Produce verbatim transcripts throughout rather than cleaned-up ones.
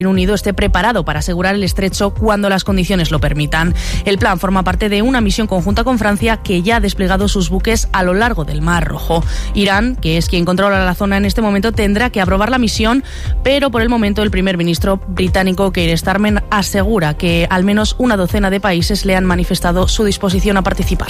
Unido esté preparado para asegurar el estrecho cuando las condiciones lo permitan. El plan forma parte de una misión conjunta con Francia que ya ha desplegado sus buques a lo largo del Mar Rojo. Irán, que es quien controla la zona en este momento, tendrá que aprobar la misión, pero por el momento el primer ministro británico Keir Starmer asegura que al menos una docena de países le han manifestado su disposición a participar.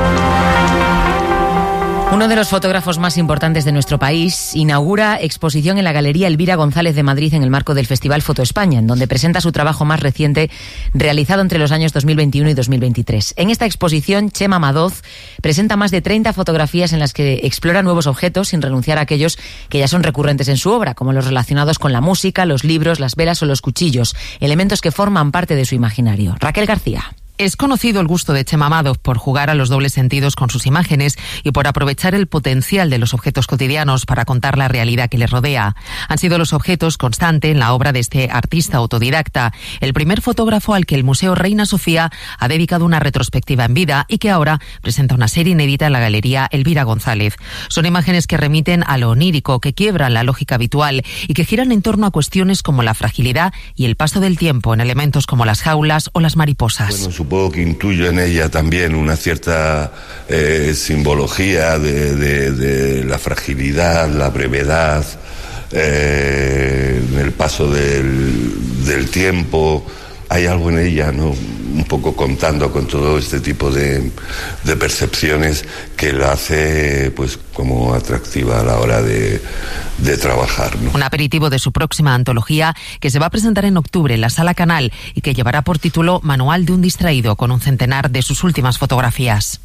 Uno de los fotógrafos más importantes de nuestro país inaugura exposición en la Galería Elvira González de Madrid en el marco del Festival Foto España, en donde presenta su trabajo más reciente realizado entre los años dos mil veintiuno y dos mil veintitrés. En esta exposición, Chema Madoz presenta más de treinta fotografías en las que explora nuevos objetos sin renunciar a aquellos que ya son recurrentes en su obra, como los relacionados con la música, los libros, las velas o los cuchillos, elementos que forman parte de su imaginario. Raquel García. Es conocido el gusto de Chema Madoz por jugar a los dobles sentidos con sus imágenes y por aprovechar el potencial de los objetos cotidianos para contar la realidad que les rodea. Han sido los objetos constante en la obra de este artista autodidacta, el primer fotógrafo al que el Museo Reina Sofía ha dedicado una retrospectiva en vida y que ahora presenta una serie inédita en la Galería Elvira González. Son imágenes que remiten a lo onírico, que quiebran la lógica habitual y que giran en torno a cuestiones como la fragilidad y el paso del tiempo en elementos como las jaulas o las mariposas. Bueno, supongo que intuyo en ella también una cierta eh, simbología de, de, de la fragilidad, la brevedad, eh, el paso del, del tiempo. Hay algo en ella, ¿no? Un poco contando con todo este tipo de, de percepciones que la hace, pues, como atractiva a la hora de, de trabajar, ¿no? Un aperitivo de su próxima antología que se va a presentar en octubre en la Sala Canal y que llevará por título Manual de un distraído, con un centenar de sus últimas fotografías.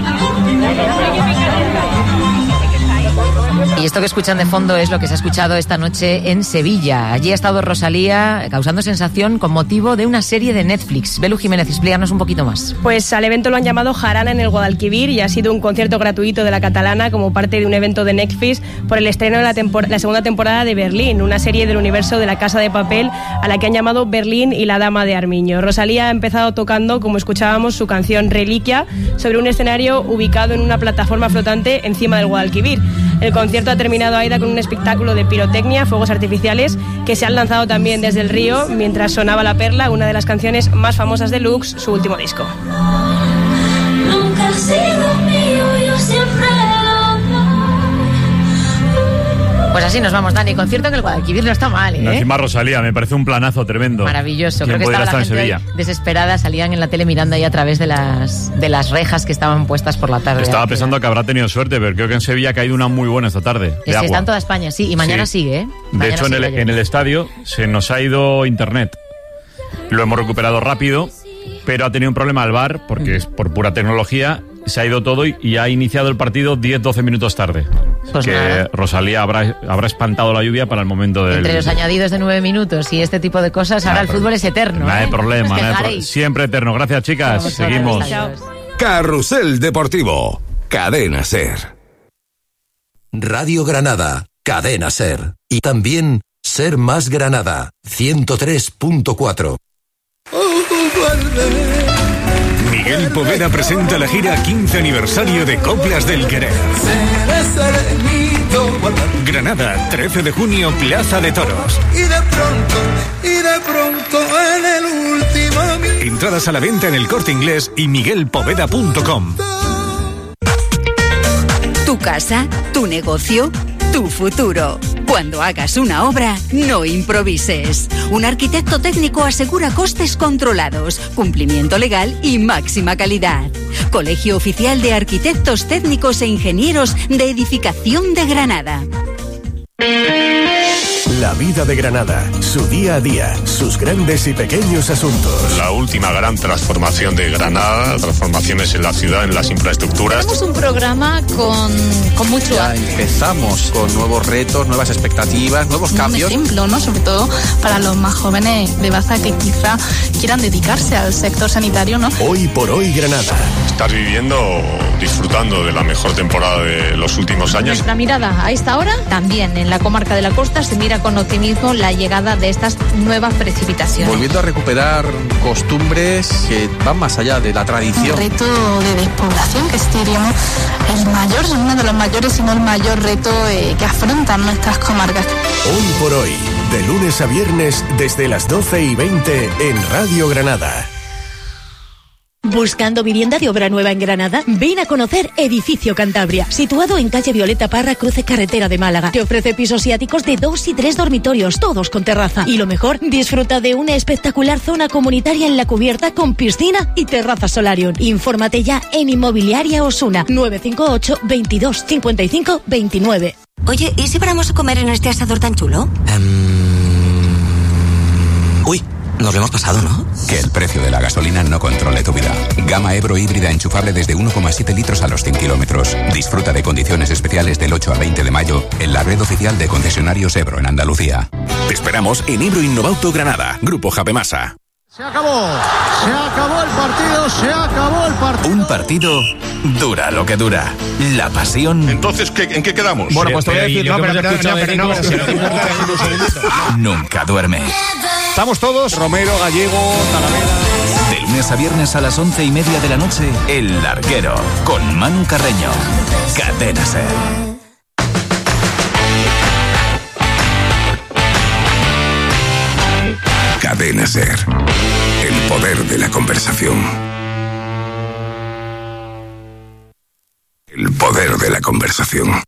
Y esto que escuchan de fondo es lo que se ha escuchado esta noche en Sevilla. Allí ha estado Rosalía causando sensación con motivo de una serie de Netflix. Belu Jiménez, explícanos un poquito más. Pues al evento lo han llamado Jarana en el Guadalquivir y ha sido un concierto gratuito de La Catalana como parte de un evento de Netflix por el estreno de la, tempor- la segunda temporada de Berlín, una serie del universo de La Casa de Papel a la que han llamado Berlín y la Dama de Armiño. Rosalía ha empezado tocando, como escuchábamos, su canción Reliquia sobre un escenario ubicado en una plataforma flotante encima del Guadalquivir. El concierto ha terminado, Aida, con un espectáculo de pirotecnia, fuegos artificiales, que se han lanzado también desde el río mientras sonaba La Perla, una de las canciones más famosas de Lux, su último disco. Nunca has sido mío, yo siempre Pues así nos vamos, Dani. Concierto en el Guadalquivir no está mal, ¿eh? No, encima Rosalía, me parece un planazo tremendo. Maravilloso. ¿Quién Creo que podría estaba la estar gente en Sevilla? desesperada, salían en la tele mirando ahí a través de las de las rejas que estaban puestas por la tarde. Estaba pensando que habrá tenido suerte, pero creo que en Sevilla ha caído una muy buena esta tarde. Es que está en toda España, sí, y mañana Sí. sigue, ¿eh? De Mañana hecho, en el, sigue en el estadio se nos ha ido internet. Lo hemos recuperado rápido, pero ha tenido un problema al V A R, porque es por pura tecnología, se ha ido todo y, y ha iniciado el partido diez doce minutos tarde. Pues que nada. Rosalía habrá, habrá espantado la lluvia para el momento del... Entre los añadidos de nueve minutos y este tipo de cosas, ahora Nada, el fútbol es eterno. Nada ¿eh? de problema, Os nada de pro- quejaréis. siempre eterno. Gracias, chicas. Vamos, Seguimos. adiós. Carrusel Deportivo, Cadena Ser. Radio Granada, Cadena Ser. Y también Ser Más Granada, ciento tres punto cuatro. Miguel Poveda presenta la gira quince aniversario de Coplas del Querer. Granada, trece de junio, Plaza de Toros. Y de pronto, y de pronto en el último... Entradas a la venta en El Corte Inglés y miguel poveda punto com. Tu casa, tu negocio, tu futuro. Cuando hagas una obra, no improvises. Un arquitecto técnico asegura costes controlados, cumplimiento legal y máxima calidad. Colegio Oficial de Arquitectos Técnicos e Ingenieros de Edificación de Granada. La vida de Granada, su día a día, sus grandes y pequeños asuntos. La última gran transformación de Granada, transformaciones en la ciudad, en las infraestructuras. Tenemos un programa con, con mucho... Ya empezamos con nuevos retos, nuevas expectativas, nuevos cambios. Un ejemplo, ¿no? Sobre todo para los más jóvenes de Baza que quizá quieran dedicarse al sector sanitario, ¿no? Hoy por hoy Granada. Estás viviendo, disfrutando de la mejor temporada de los últimos años. Nuestra mirada a esta hora, también en la comarca de la Costa, se mira con optimismo la llegada de estas nuevas precipitaciones. Volviendo a recuperar costumbres que van más allá de la tradición. Un reto de despoblación que es, diríamos, el mayor, uno de los mayores, si no el mayor reto eh, que afrontan nuestras comarcas. Hoy por hoy, De lunes a viernes desde las doce y veinte en Radio Granada. ¿Buscando vivienda de obra nueva en Granada? Ven a conocer Edificio Cantabria, situado en calle Violeta Parra, cruce carretera de Málaga. Te ofrece pisos y áticos de dos y tres dormitorios, todos con terraza. Y lo mejor, disfruta de una espectacular zona comunitaria en la cubierta con piscina y terraza solarium. Infórmate ya en Inmobiliaria Osuna, nueve cinco ocho, veintidós, cincuenta y cinco, veintinueve. Oye, ¿y si paramos a comer en este asador tan chulo? Um... Uy. Nos lo hemos pasado, ¿no? Que el precio de la gasolina no controle tu vida. Gama Ebro híbrida enchufable desde uno coma siete litros a los cien kilómetros. Disfruta de condiciones especiales del ocho al veinte de mayo en la red oficial de concesionarios Ebro en Andalucía. Te esperamos en Ebro Innovauto Granada, Grupo Japemasa. Se acabó, se acabó el partido, se acabó el partido. Un partido dura lo que dura. La pasión. Entonces, ¿qué, ¿en qué quedamos? Bueno, pues te voy a decir, no, pero no, pero no, nunca duerme. Estamos todos, Romero, Gallego, Talavera. De lunes a viernes a las once y media de la noche, El Larguero, con Manu Carreño. Cadena Ser. Cadena Ser. El poder de la conversación. El poder de la conversación.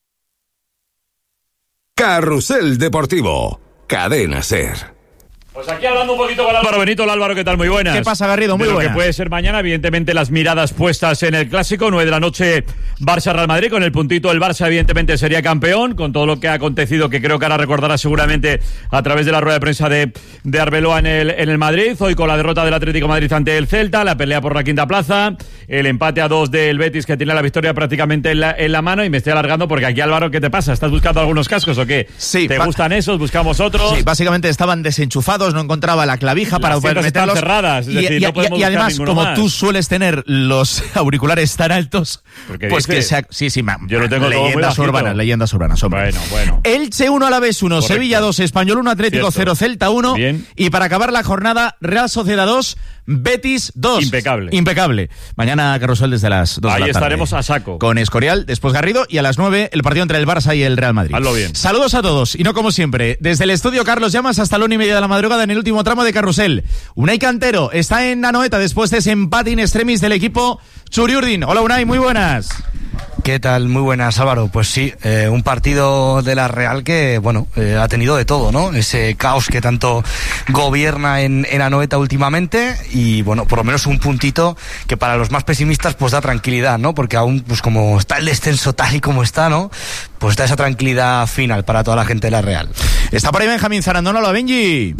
Carrusel Deportivo. Cadena Ser. Pues aquí hablando un poquito con Álvaro Benito. Hola, Álvaro, ¿qué tal? Muy buenas. ¿Qué pasa, Garrido? Muy de lo buenas. que puede ser mañana, evidentemente, las miradas puestas en el Clásico, nueve de la noche, Barça-Real Madrid. Con el puntito, el Barça, evidentemente, sería campeón, con todo lo que ha acontecido, que creo que ahora recordará seguramente a través de la rueda de prensa de, de Arbeloa en el, en el Madrid. Hoy con la derrota del Atlético de Madrid ante el Celta, la pelea por la quinta plaza, el empate a dos del Betis, que tiene la victoria prácticamente en la, en la mano. Y me estoy alargando porque aquí, Álvaro, ¿qué te pasa? ¿Estás buscando algunos cascos o qué? Sí. ¿Te gustan esos? ¿Buscamos otros? Sí, básicamente estaban desenchufados, no encontraba la clavija para poder meterlos. Están cerradas, es y, decir, y, no podemos y, y además, buscar como más. tú sueles tener los auriculares tan altos, pues que sea... Sí, sí, ma, yo lo tengo leyendas todo muy urbanas, leyendas urbanas, hombre. Bueno, bueno. Elche uno, Alavés uno, Correcto. Sevilla dos, Español uno, Atlético cero, Celta uno. Bien. Y para acabar la jornada, Real Sociedad dos, Betis dos. Impecable. Impecable. Mañana Carrusel desde las dos Ahí de la tarde. estaremos a saco. Con Escorial, después Garrido, y a las nueve el partido entre el Barça y el Real Madrid. Hazlo bien. Saludos a todos, y no como siempre, desde el estudio Carlos Llamas hasta la una y media de la madrugada en el último tramo de Carrusel. Unai Cantero está en Anoeta después de ese empate in extremis del equipo Churiurdin. Hola Unai, muy buenas. ¿Qué tal? Muy buenas, Álvaro. Pues sí, eh, un partido de la Real que, bueno, eh, ha tenido de todo, ¿no? Ese caos que tanto gobierna en, en Anoeta últimamente y, bueno, por lo menos un puntito que para los más pesimistas pues da tranquilidad, ¿no? Porque aún, pues como está el descenso tal y como está, ¿no? Pues da esa tranquilidad final para toda la gente de la Real. Está por ahí Benjamín Zarandona. Hola, Benji.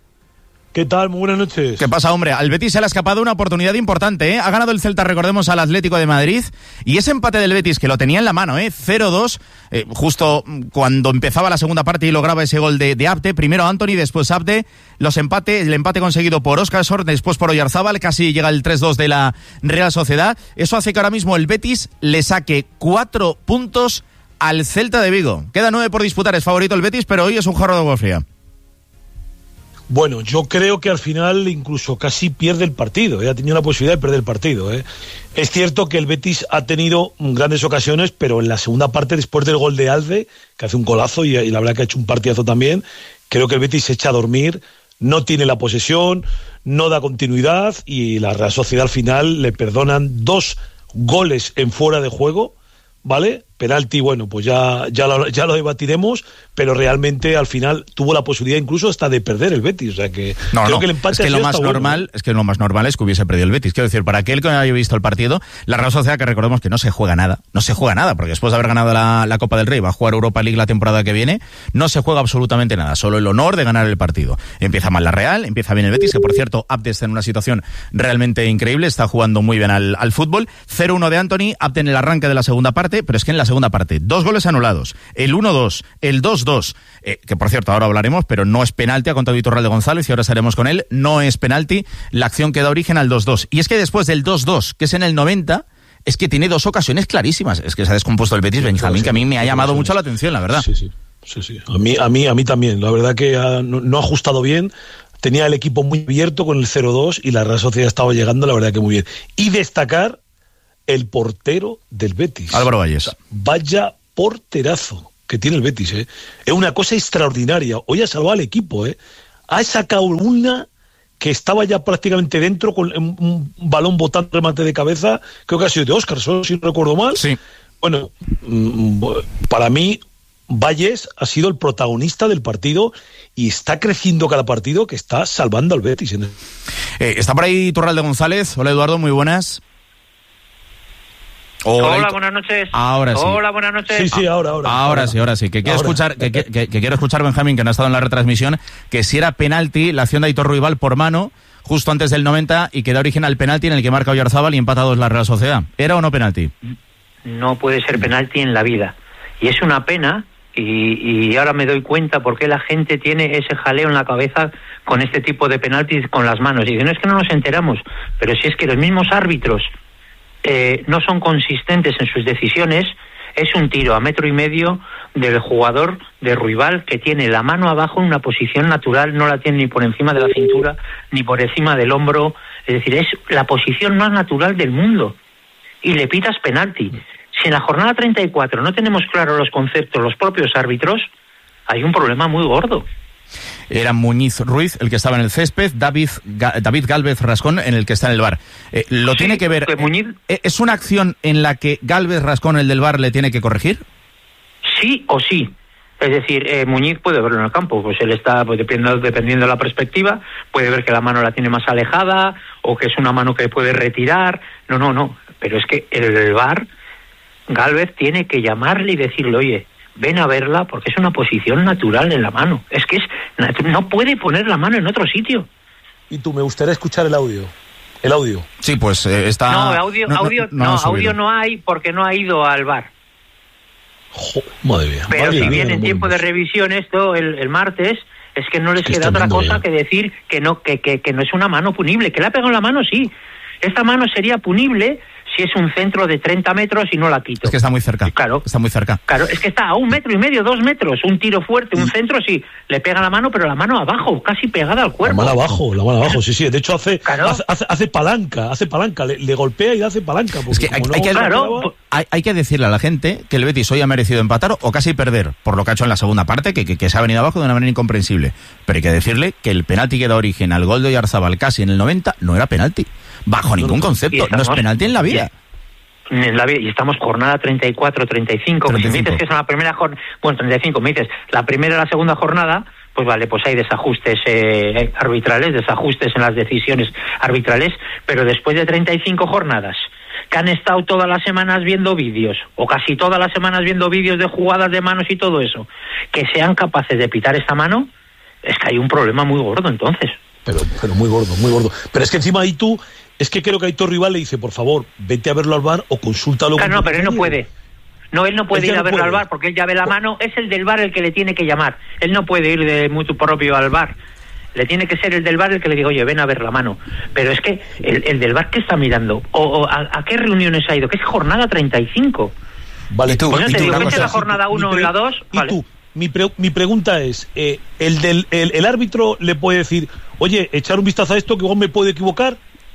¿Qué tal? Muy buenas noches. ¿Qué pasa, hombre? Al Betis se le ha escapado una oportunidad importante, ¿eh? Ha ganado el Celta, recordemos, al Atlético de Madrid. Y ese empate del Betis, que lo tenía en la mano, ¿eh? cero dos, eh, justo cuando empezaba la segunda parte y lograba ese gol de, de Abde. Primero Anthony, después Abde. Los empates, el empate conseguido por Óscar Sor, después por Oyarzábal. Casi llega el tres dos de la Real Sociedad. Eso hace que ahora mismo el Betis le saque cuatro puntos al Celta de Vigo. Queda nueve por disputar, es favorito el Betis, pero hoy es un jarro de agua fría. Bueno, yo creo que al final incluso casi pierde el partido, ¿eh? Ha tenido la posibilidad de perder el partido, ¿eh? Es cierto que el Betis ha tenido grandes ocasiones, pero en la segunda parte, después del gol de Alde, que hace un golazo y, y la verdad que ha hecho un partidazo también, creo que el Betis se echa a dormir, no tiene la posesión, no da continuidad y la Real Sociedad al final le perdonan dos goles en fuera de juego, ¿vale? Penalti, bueno, pues ya, ya, lo, ya lo debatiremos, pero realmente al final tuvo la posibilidad incluso hasta de perder el Betis, o sea que no, creo no, que el empate es que lo más normal, bueno. es que lo más normal es que hubiese perdido el Betis. Quiero decir, para aquel que no haya visto el partido, la Real Sociedad, que recordemos que no se juega nada, no se juega nada, porque después de haber ganado la, la Copa del Rey, va a jugar Europa League la temporada que viene, no se juega absolutamente nada, solo el honor de ganar el partido. Empieza mal la Real, empieza bien el Betis, que por cierto, Abde está en una situación realmente increíble, está jugando muy bien al, al fútbol. cero uno de Anthony, Abde en el arranque de la segunda parte, pero es que en la segunda parte, dos goles anulados, el uno dos, el dos dos, eh, que por cierto ahora hablaremos, pero no es penalti, ha contado Iturralde González y ahora estaremos con él, no es penalti la acción que da origen al dos dos. Y es que después del dos dos, que es en el noventa, es que tiene dos ocasiones clarísimas. Es que se ha descompuesto el Betis, Benjamín, que a mí me ha llamado mucho la atención, la verdad. Sí, sí, sí, sí. A mí, a mí, a mí también. La verdad que ha, no, no ha ajustado bien. Tenía el equipo muy abierto con el cero dos y la Real Sociedad estaba llegando, la verdad que muy bien. Y destacar el portero del Betis. Álvaro Valles. O sea, vaya porterazo. que tiene el Betis, ¿eh? Es una cosa extraordinaria. Hoy ha salvado al equipo, ¿eh? Ha sacado una que estaba ya prácticamente dentro con un, un balón botando remate de cabeza, creo que ha sido de Óscar, solo si no recuerdo mal. Sí. Bueno, para mí Valles ha sido el protagonista del partido y está creciendo cada partido, que está salvando al Betis. Eh, está por ahí Turralde González. Hola, Eduardo, muy buenas. Hola, Hola buenas noches. Ahora sí. Hola, buenas noches. Sí, sí, ahora, ahora. Ahora, ahora. sí, ahora sí. Que quiero ahora. escuchar, que, que, que, que quiero escuchar Benjamín, que no ha estado en la retransmisión, que si era penalti la acción de Aitor Ruibal por mano justo antes del noventa y que da origen al penalti en el que marca Oyarzábal y empata dos la Real Sociedad. ¿Era o no penalti? No puede ser penalti en la vida. Y es una pena, y, y ahora me doy cuenta por qué la gente tiene ese jaleo en la cabeza con este tipo de penaltis con las manos. Y dicen, no es que no nos enteramos, pero si es que los mismos árbitros Eh, no son consistentes en sus decisiones. Es un tiro a metro y medio del jugador de Ruibal, que tiene la mano abajo en una posición natural, no la tiene ni por encima de la cintura ni por encima del hombro, es decir, es la posición más natural del mundo, y le pitas penalti. Si en la jornada treinta y cuatro no tenemos claros los conceptos los propios árbitros, hay un problema muy gordo. Era Muñiz Ruiz el que estaba en el césped, David David Gálvez Rascón en el que está en el V A R. Eh, ¿Lo sí, tiene que ver? Que Muñiz... eh, ¿Es una acción en la que Gálvez Rascón, el del V A R, le tiene que corregir? Sí o sí. Es decir, eh, Muñiz puede verlo en el campo, pues él está, pues dependiendo, dependiendo de la perspectiva, puede ver que la mano la tiene más alejada o que es una mano que puede retirar. No, no, no. Pero es que el del V A R, Gálvez tiene que llamarle y decirle, oye, ven a verla porque es una posición natural en la mano. Es que es no puede poner la mano en otro sitio. Y tú, me gustaría escuchar el audio. El audio. Sí, pues eh, está... No, audio no, audio, no, no, no audio no hay porque no ha ido al V A R. Jo, madre mía. Pero madre si mía, viene en tiempo de revisión esto el, el martes, es que no les queda otra cosa ya. que decir que no que, que, que no es una mano punible. Que la ha pegado en la mano, sí. Esta mano sería punible si es un centro de treinta metros y no la quito. Es que está muy cerca. Claro. Está muy cerca. Claro, es que está a un metro y medio, dos metros. Un tiro fuerte, un centro, sí. Le pega la mano, pero la mano abajo, casi pegada al cuerpo. La mano abajo, la mano abajo, sí, sí. De hecho, hace claro. hace, hace, hace palanca, hace palanca. Le, le golpea y hace palanca. Es que hay, no hay, que claro. hay, hay que decirle a la gente que el Betis hoy ha merecido empatar o casi perder, por lo que ha hecho en la segunda parte, que, que, que se ha venido abajo de una manera incomprensible. Pero hay que decirle que el penalti que da origen al gol de Oyarzábal casi en el noventa no era penalti. Bajo ningún concepto. No es penalti en la vida. En la vida, y estamos jornada treinta y cuatro, treinta y cinco, treinta y cinco. Si me dices que es la primera jornada, bueno, treinta y cinco, me dices, la primera y la segunda jornada, pues vale, pues hay desajustes eh, arbitrales, desajustes en las decisiones arbitrales, pero después de treinta y cinco jornadas, que han estado todas las semanas viendo vídeos, o casi todas las semanas viendo vídeos de jugadas de manos y todo eso, que sean capaces de pitar esta mano, es que hay un problema muy gordo entonces. Pero, pero muy gordo, muy gordo. Pero es que encima ahí tú... Es que creo que Aitor Ruibal le dice, por favor, vete a verlo al V A R o consúltalo. Claro, no, pero él no puede. No, él no puede él ir a verlo puede. al V A R porque él ya ve la mano. Es el del V A R el que le tiene que llamar. Él no puede ir de mutuo propio al V A R. Le tiene que ser el del V A R el que le diga, oye, ven a ver la mano. Pero es que el, el del V A R, ¿qué está mirando? ¿O, o a, a qué reuniones ha ido? ¿Qué es jornada treinta y cinco? Vale, tú. Pues no te digo, ¿qué es la jornada uno o la dos? ¿Y vale. tú? Mi, pre, mi pregunta es, eh, ¿el, del, el, ¿el árbitro le puede decir, oye, echar un vistazo a esto que igual me puedo equivocar?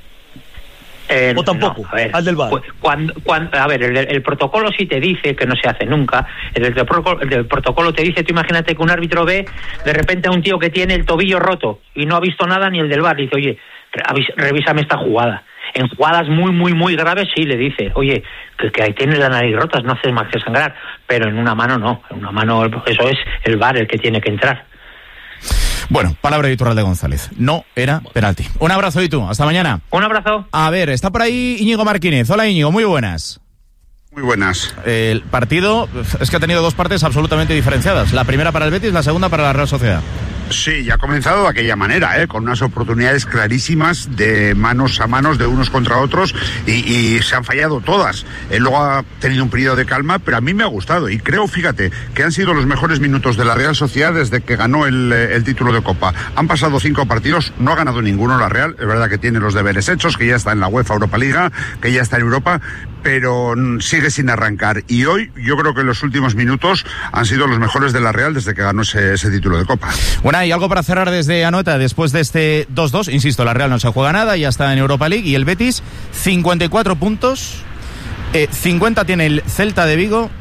Eh, o tampoco, no, a ver, al del V A R. Cuando, cuando, a ver, el, el protocolo sí te dice, que no se hace nunca, el, el, el, el protocolo te dice, tú imagínate que un árbitro ve de repente a un tío que tiene el tobillo roto y no ha visto nada ni el del V A R, dice, oye, revísame esta jugada. En jugadas muy, muy, muy graves sí le dice, oye, que, que ahí tienes la nariz rota, no haces más que sangrar, pero en una mano no, en una mano eso es el V A R el que tiene que entrar. Bueno, palabra de Iturralde González. No era penalti. Un abrazo, y tú. Hasta mañana. Un abrazo. A ver, está por ahí Íñigo Martínez. Hola, Íñigo. Muy buenas. Muy buenas. El partido es que ha tenido dos partes absolutamente diferenciadas. La primera para el Betis, la segunda para la Real Sociedad. Sí, ya ha comenzado de aquella manera, ¿eh? Con unas oportunidades clarísimas de manos a manos de unos contra otros y, y se han fallado todas. Él luego ha tenido un periodo de calma, pero a mí me ha gustado y creo, fíjate, que han sido los mejores minutos de la Real Sociedad desde que ganó el, el título de Copa. Han pasado cinco partidos, no ha ganado ninguno la Real, es verdad que tiene los deberes hechos, que ya está en la UEFA Europa Liga, que ya está en Europa, pero sigue sin arrancar. Y hoy yo creo que los últimos minutos han sido los mejores de la Real desde que ganó ese, ese título de Copa. Bueno, y algo para cerrar desde Anoeta, después de este dos dos, insisto, la Real no se juega nada, ya está en Europa League, y el Betis, cincuenta y cuatro puntos, eh, cincuenta tiene el Celta de Vigo,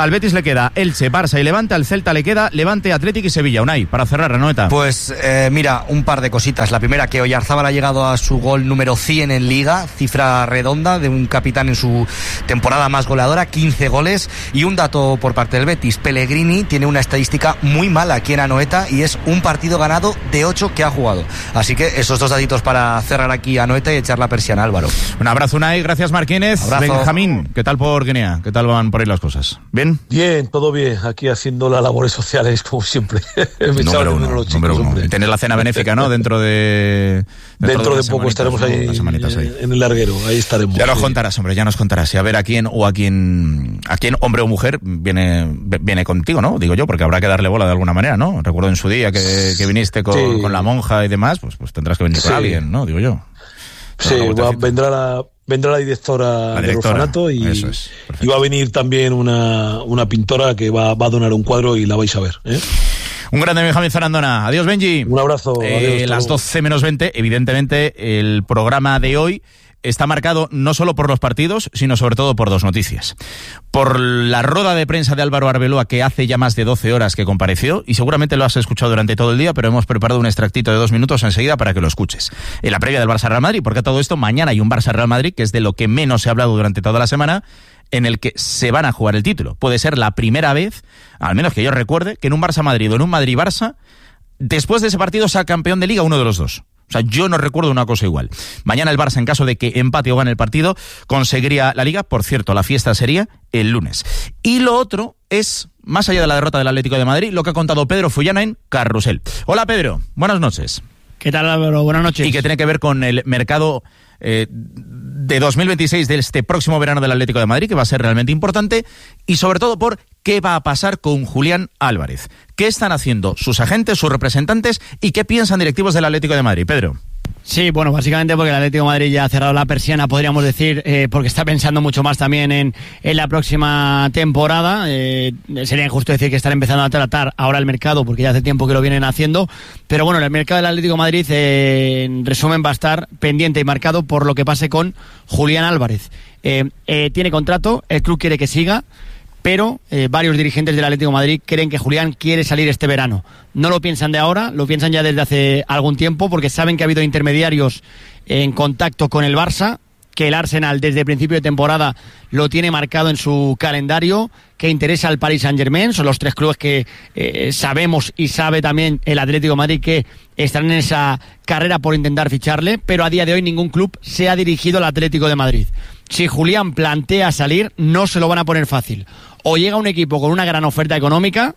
Al Betis le queda Elche, Barça y Levante. Al Celta le queda Levante, Atlético y Sevilla. Unai, para cerrar, Anoeta. Pues eh, mira, un par de cositas. La primera, que Oyarzábal ha llegado a su gol número cien en Liga, cifra redonda de un capitán en su temporada más goleadora, quince goles. Y un dato por parte del Betis, Pellegrini tiene una estadística muy mala aquí en Anoeta y es un partido ganado de ocho que ha jugado. Así que esos dos datitos para cerrar aquí a Anoeta y echar la persiana, Álvaro. Un abrazo, Unai, gracias Martínez. Abrazo. Benjamín, ¿qué tal por Guinea? ¿Qué tal van por ahí las cosas? ¿Bien? Bien, todo bien, aquí haciendo las labores sociales como siempre. Número uno, chicos, número uno. Tener la cena benéfica, ¿no? Dentro de... Dentro, dentro de, de poco estaremos, ¿no? ahí, ahí en el larguero, ahí estaremos. Ya nos sí. contarás, hombre, ya nos contarás. Y a ver a quién o a quién, a quién, hombre o mujer, viene viene contigo, ¿no? Digo yo, porque habrá que darle bola de alguna manera, ¿no? Recuerdo en su día que, que viniste con, sí. con la monja y demás, pues, pues tendrás que venir sí. con alguien, ¿no? Digo yo. Sí, va, vendrá la... Vendrá la directora, la directora del orfanato y, es, y va a venir también una, una pintora que va, va a donar un cuadro y la vais a ver, ¿eh? Un grande Benjamín Zarandona. Adiós, Benji. Un abrazo. Eh, adiós, las doce menos veinte, evidentemente, el programa de hoy está marcado no solo por los partidos, sino sobre todo por dos noticias. Por la rueda de prensa de Álvaro Arbeloa, que hace ya más de doce horas que compareció, y seguramente lo has escuchado durante todo el día, pero hemos preparado un extractito de dos minutos enseguida para que lo escuches. En la previa del Barça-Real Madrid, porque todo esto, mañana hay un Barça-Real Madrid, que es de lo que menos se ha hablado durante toda la semana, en el que se van a jugar el título. Puede ser la primera vez, al menos que yo recuerde, que en un Barça-Madrid o en un Madrid-Barça, después de ese partido sea campeón de Liga uno de los dos. O sea, yo no recuerdo una cosa igual. Mañana el Barça, en caso de que empate o gane el partido, conseguiría la Liga. Por cierto, la fiesta sería el lunes. Y lo otro es, más allá de la derrota del Atlético de Madrid, lo que ha contado Pedro Fullana en Carrusel. Hola, Pedro. Buenas noches. ¿Qué tal, Álvaro? Buenas noches. Y que tiene que ver con el mercado eh, de dos mil veintiséis, de este próximo verano del Atlético de Madrid, que va a ser realmente importante, y sobre todo por qué va a pasar con Julián Álvarez. ¿Qué están haciendo sus agentes, sus representantes, y qué piensan directivos del Atlético de Madrid? Pedro. Sí, bueno, básicamente porque el Atlético de Madrid ya ha cerrado la persiana, podríamos decir, eh, porque está pensando mucho más también en, en la próxima temporada. Eh, sería injusto decir que están empezando a tratar ahora el mercado, porque ya hace tiempo que lo vienen haciendo. Pero bueno, el mercado del Atlético de Madrid, eh, en resumen, va a estar pendiente y marcado por lo que pase con Julián Álvarez. Eh, eh, tiene contrato, el club quiere que siga, pero eh, varios dirigentes del Atlético de Madrid creen que Julián quiere salir este verano. No lo piensan de ahora, lo piensan ya desde hace algún tiempo, porque saben que ha habido intermediarios en contacto con el Barça, que el Arsenal desde el principio de temporada lo tiene marcado en su calendario, que interesa al Paris Saint-Germain. Son los tres clubes que eh, sabemos y sabe también el Atlético de Madrid que están en esa carrera por intentar ficharle, pero a día de hoy ningún club se ha dirigido al Atlético de Madrid. Si Julián plantea salir, no se lo van a poner fácil. O llega un equipo con una gran oferta económica,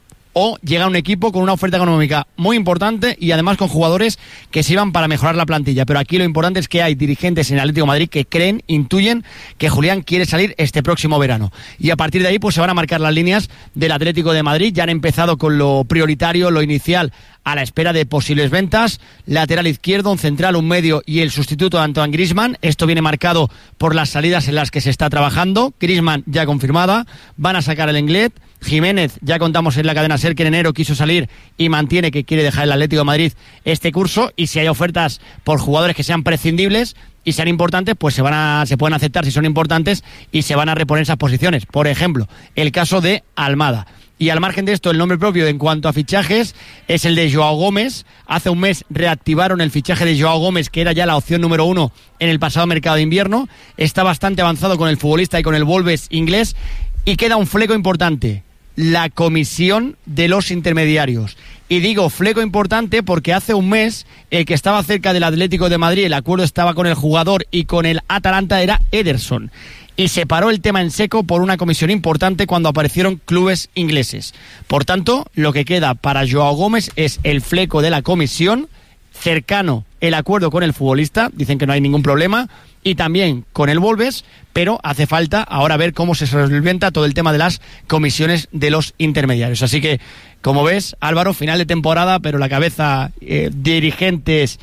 o llega un equipo con una oferta económica muy importante y además con jugadores que sirvan para mejorar la plantilla. Pero aquí lo importante es que hay dirigentes en el Atlético de Madrid que creen, intuyen que Julián quiere salir este próximo verano. Y a partir de ahí pues se van a marcar las líneas del Atlético de Madrid. Ya han empezado con lo prioritario, lo inicial, a la espera de posibles ventas. Lateral izquierdo, un central, un medio y el sustituto de Antoine Griezmann. Esto viene marcado por las salidas en las que se está trabajando. Griezmann ya confirmada. Van a sacar el Lenglet. Jiménez, ya contamos en la cadena SER que en enero quiso salir y mantiene que quiere dejar el Atlético de Madrid este curso, y si hay ofertas por jugadores que sean prescindibles y sean importantes, pues se van a, se pueden aceptar si son importantes y se van a reponer esas posiciones. Por ejemplo, el caso de Almada. Y al margen de esto, el nombre propio en cuanto a fichajes es el de Joao Gómez. Hace un mes reactivaron el fichaje de Joao Gómez, que era ya la opción número uno en el pasado mercado de invierno. Está bastante avanzado con el futbolista y con el Wolves inglés. Y queda un fleco importante: la comisión de los intermediarios. Y digo fleco importante porque hace un mes el que estaba cerca del Atlético de Madrid, el acuerdo estaba con el jugador y con el Atalanta, era Ederson. Y se paró el tema en seco por una comisión importante cuando aparecieron clubes ingleses. Por tanto, lo que queda para Joao Gómez es el fleco de la comisión, cercano el acuerdo con el futbolista, dicen que no hay ningún problema, y también con el Wolves, pero hace falta ahora ver cómo se solventa todo el tema de las comisiones de los intermediarios. Así que, como ves, Álvaro, final de temporada, pero la cabeza, eh, dirigentes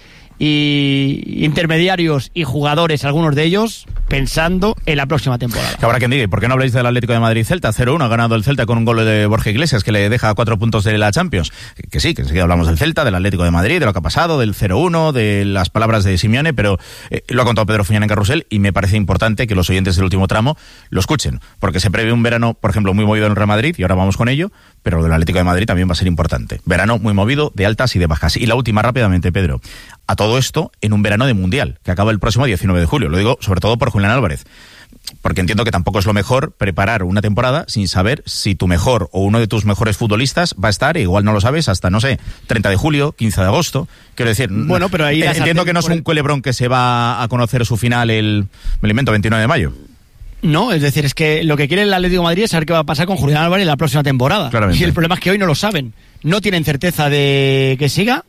y intermediarios y jugadores, algunos de ellos, pensando en la próxima temporada. Que habrá quien diga, ¿por qué no habláis del Atlético de Madrid-Celta? cero uno ha ganado el Celta con un gol de Borja Iglesias que le deja cuatro puntos de la Champions. Que sí, que enseguida hablamos del Celta, del Atlético de Madrid, de lo que ha pasado, del cero uno, de las palabras de Simeone, pero eh, lo ha contado Pedro Fuñán en Carrusel y me parece importante que los oyentes del último tramo lo escuchen, porque se prevé un verano, por ejemplo, muy movido en el Real Madrid, y ahora vamos con ello, pero lo del Atlético de Madrid también va a ser importante. Verano muy movido, de altas y de bajas. Y la última rápidamente, Pedro. A todo esto en un verano de Mundial, que acaba el próximo diecinueve de julio. Lo digo sobre todo por Julián Álvarez, porque entiendo que tampoco es lo mejor preparar una temporada sin saber si tu mejor o uno de tus mejores futbolistas va a estar, e igual no lo sabes, hasta, no sé, treinta de julio, quince de agosto. Quiero decir, bueno, pero ahí entiendo que no es un culebrón que se va a conocer su final el, me lo invento, veintinueve de mayo. No, es decir, es que lo que quiere el Atlético de Madrid es saber qué va a pasar con Julián Álvarez en la próxima temporada. Claramente. Y el problema es que hoy no lo saben. No tienen certeza de que siga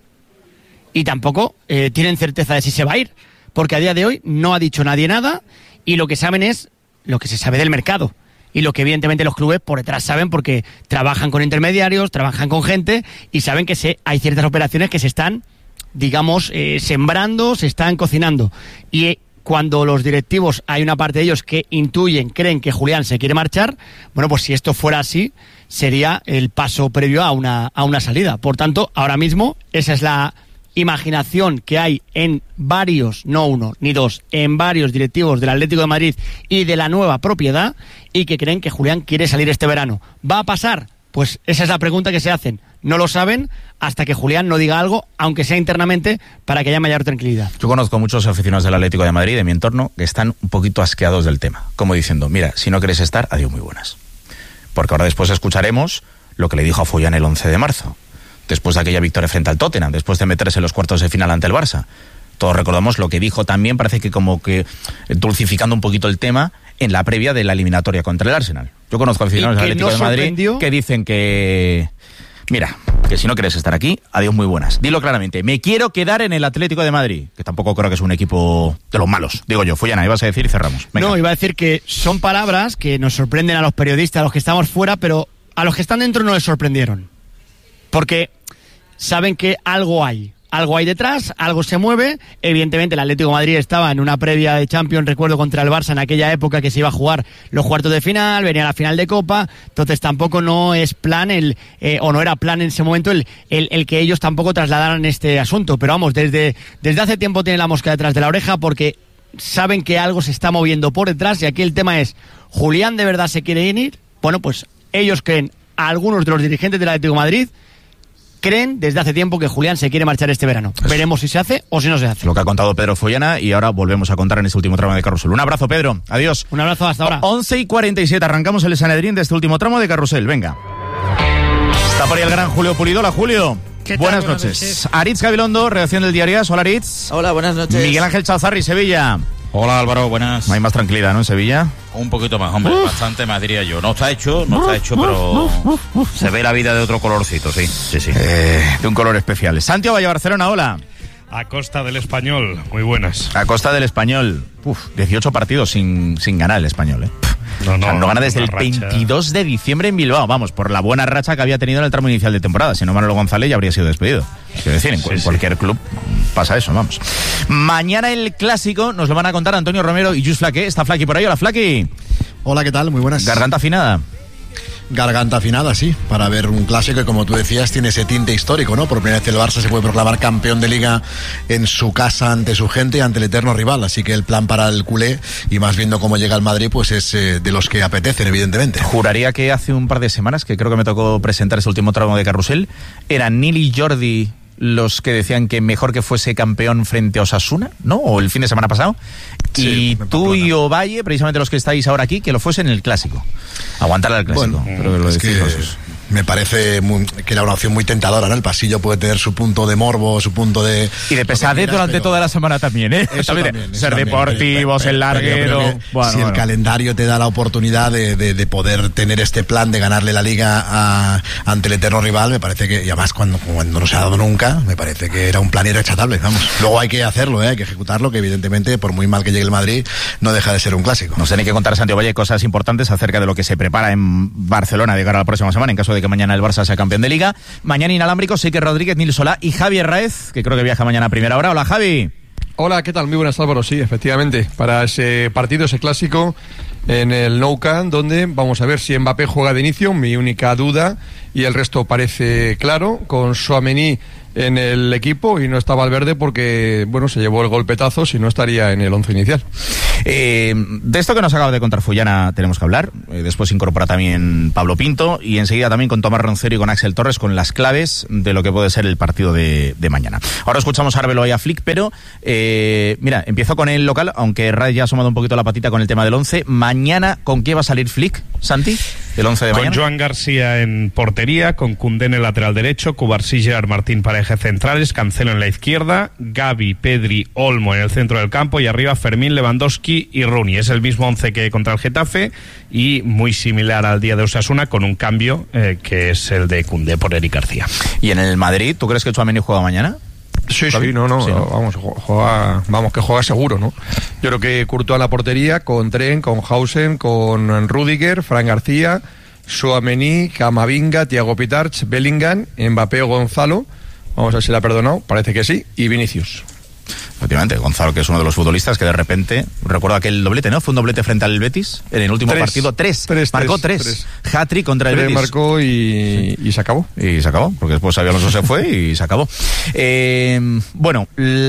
y tampoco eh, tienen certeza de si se va a ir. Porque a día de hoy no ha dicho nadie nada y lo que saben es lo que se sabe del mercado. Y lo que evidentemente los clubes por detrás saben porque trabajan con intermediarios, trabajan con gente y saben que se, hay ciertas operaciones que se están, digamos, eh, sembrando, se están cocinando. Y eh, cuando los directivos, hay una parte de ellos que intuyen, creen que Julián se quiere marchar, bueno, pues si esto fuera así, sería el paso previo a una, a una salida. Por tanto, ahora mismo, esa es la imaginación que hay en varios, no uno ni dos, en varios directivos del Atlético de Madrid y de la nueva propiedad, y que creen que Julián quiere salir este verano. ¿Va a pasar? Pues esa es la pregunta que se hacen. No lo saben hasta que Julián no diga algo, aunque sea internamente, para que haya mayor tranquilidad. Yo conozco muchos aficionados del Atlético de Madrid, de mi entorno, que están un poquito asqueados del tema, como diciendo, mira, si no quieres estar, adiós, muy buenas. Porque ahora después escucharemos lo que le dijo a Fullán el once de marzo, después de aquella victoria frente al Tottenham, después de meterse en los cuartos de final ante el Barça. Todos recordamos lo que dijo también, parece que como que dulcificando un poquito el tema, en la previa de la eliminatoria contra el Arsenal. Yo conozco aficionados del Atlético de Madrid que dicen que, mira, que si no quieres estar aquí, adiós, muy buenas. Dilo claramente, me quiero quedar en el Atlético de Madrid, que tampoco creo que es un equipo de los malos, digo yo. Fullana, ibas a decir y cerramos. Venga. No, iba a decir que son palabras que nos sorprenden a los periodistas, a los que estamos fuera, pero a los que están dentro no les sorprendieron. Porque saben que algo hay. Algo hay detrás, algo se mueve. Evidentemente el Atlético de Madrid estaba en una previa de Champions, recuerdo, contra el Barça en aquella época que se iba a jugar los cuartos de final, venía la final de Copa, entonces tampoco no es plan el eh, o no era plan en ese momento el, el, el que ellos tampoco trasladaran este asunto. Pero vamos, desde, desde hace tiempo tienen la mosca detrás de la oreja porque saben que algo se está moviendo por detrás, y aquí el tema es, ¿Julián de verdad se quiere ir? Bueno, pues ellos creen, algunos de los dirigentes del Atlético de Madrid creen desde hace tiempo que Julián se quiere marchar este verano. Veremos si se hace o si no se hace. Lo que ha contado Pedro Fullana, y ahora volvemos a contar en este último tramo de Carrusel. Un abrazo, Pedro. Adiós. Un abrazo, hasta ahora. once y cuarenta y siete. Arrancamos el Sanedrín de este último tramo de Carrusel. Venga. Está por ahí el gran Julio Pulido. Hola, Julio. ¿Qué tal? Buenas, Buenas noches. noches. Aritz Gabilondo, redacción del Diario As. Hola, Aritz. Hola, buenas noches. Miguel Ángel Chazarri, Sevilla. Hola, Álvaro, buenas. No hay más tranquilidad, ¿no, en Sevilla? Un poquito más, hombre, Uf. bastante más, diría yo. No está hecho, no está hecho, pero se ve la vida de otro colorcito, sí, sí, sí. Eh, de un color especial. Santiago Valle Barcelona, hola. A costa del Español, muy buenas. A costa del Español. Uf, dieciocho partidos sin, sin ganar el Español, ¿eh? No, no, o sea, no gana desde el racha. veintidós de diciembre en Bilbao. Vamos, por la buena racha que había tenido en el tramo inicial de temporada. Si no, Manolo González ya habría sido despedido. Quiero decir, en, sí, en cualquier sí. club pasa eso, vamos. Mañana el clásico nos lo van a contar Antonio Romero y Jus Flaque. ¿Está Flaque por ahí? Hola, Flaque. Hola, ¿qué tal? Muy buenas. Garganta afinada. Garganta afinada, sí, para ver un clásico que, como tú decías, tiene ese tinte histórico, ¿no? Por primera vez el Barça se puede proclamar campeón de Liga en su casa, ante su gente, ante el eterno rival. Así que el plan para el culé, y más viendo cómo llega el Madrid, pues es eh, de los que apetecen, evidentemente. Juraría que hace un par de semanas, que creo que me tocó presentar ese último tramo de Carrusel, eran Nil y Jordi los que decían que mejor que fuese campeón frente a Osasuna, ¿no? O el fin de semana pasado. Sí, y tú y Ovalle, precisamente los que estáis ahora aquí, que lo fuesen en el clásico. Aguantar al clásico. Bueno, pero lo es que me parece muy, que era una opción muy tentadora, ¿no? El pasillo puede tener su punto de morbo, su punto de... Y de pesadez durante toda la semana también, ¿eh? Eso también, también, ser también, deportivos, pero, el larguero... pero, pero bueno, si bueno. el calendario te da la oportunidad de, de, de poder tener este plan de ganarle la Liga a, ante el eterno rival, me parece que, y además cuando, cuando no se ha dado nunca, me parece que era un plan irrechazable, vamos. Luego hay que hacerlo, ¿eh? Hay que ejecutarlo, que evidentemente, por muy mal que llegue el Madrid, no deja de ser un clásico. Nos tiene que contar Santiago Valle cosas importantes acerca de lo que se prepara en Barcelona de cara a la próxima semana, en caso de que mañana el Barça sea campeón de Liga. Mañana inalámbrico, Sique Rodríguez, Nil Solá y Javier Raez, que creo que viaja mañana a primera hora. Hola, Javi. Hola, ¿qué tal? Muy buenas, Álvaro. Sí, efectivamente, para ese partido, ese clásico en el Nou Camp, donde vamos a ver si Mbappé juega de inicio, mi única duda, y el resto parece claro, con Tchouaméni en el equipo, y no está Valverde porque, bueno, se llevó el golpetazo, si no estaría en el once inicial. Eh, de esto que nos acaba de contar Fullana tenemos que hablar. Eh, después incorpora también Pablo Pinto y enseguida también con Tomás Roncero y con Axel Torres con las claves de lo que puede ser el partido de, de mañana. Ahora escuchamos a Arbeloa y a Flick, pero eh, mira, empiezo con el local, aunque Ray ya ha asomado un poquito la patita con el tema del once. Mañana, ¿con qué va a salir Flick, Santi? El once de con mañana. Con Joan García en portería, con Koundé en el lateral derecho, Cubarsí, Gerard Martín para ejes centrales, Cancelo en la izquierda, Gavi, Pedri, Olmo en el centro del campo y arriba Fermín, Lewandowski y Rooney. Es el mismo once que contra el Getafe y muy similar al día de Osasuna, con un cambio eh, que es el de Koundé por Eric García. ¿Y en el Madrid, tú crees que Tchouaméni juega mañana? Sí, sí, no, no, sí, no, vamos, juega, vamos, que juega seguro, ¿no? Yo creo que Courtois en la portería, con Trent, con Hausen, con Rüdiger, Fran García, Tchouaméni, Camavinga, Thiago Pitarch, Bellingham, Mbappé o Gonzalo, vamos a ver si le ha perdonado, parece que sí, y Vinicius. Efectivamente, Gonzalo, que es uno de los futbolistas que de repente, recuerdo aquel doblete, ¿no? Fue un doblete frente al Betis en el último tres, partido, tres, tres marcó tres, tres. tres. Hat-trick contra el tres Betis. Marcó y, y se acabó. Y se acabó, porque después Xabi Alonso se fue y se acabó. Eh, bueno,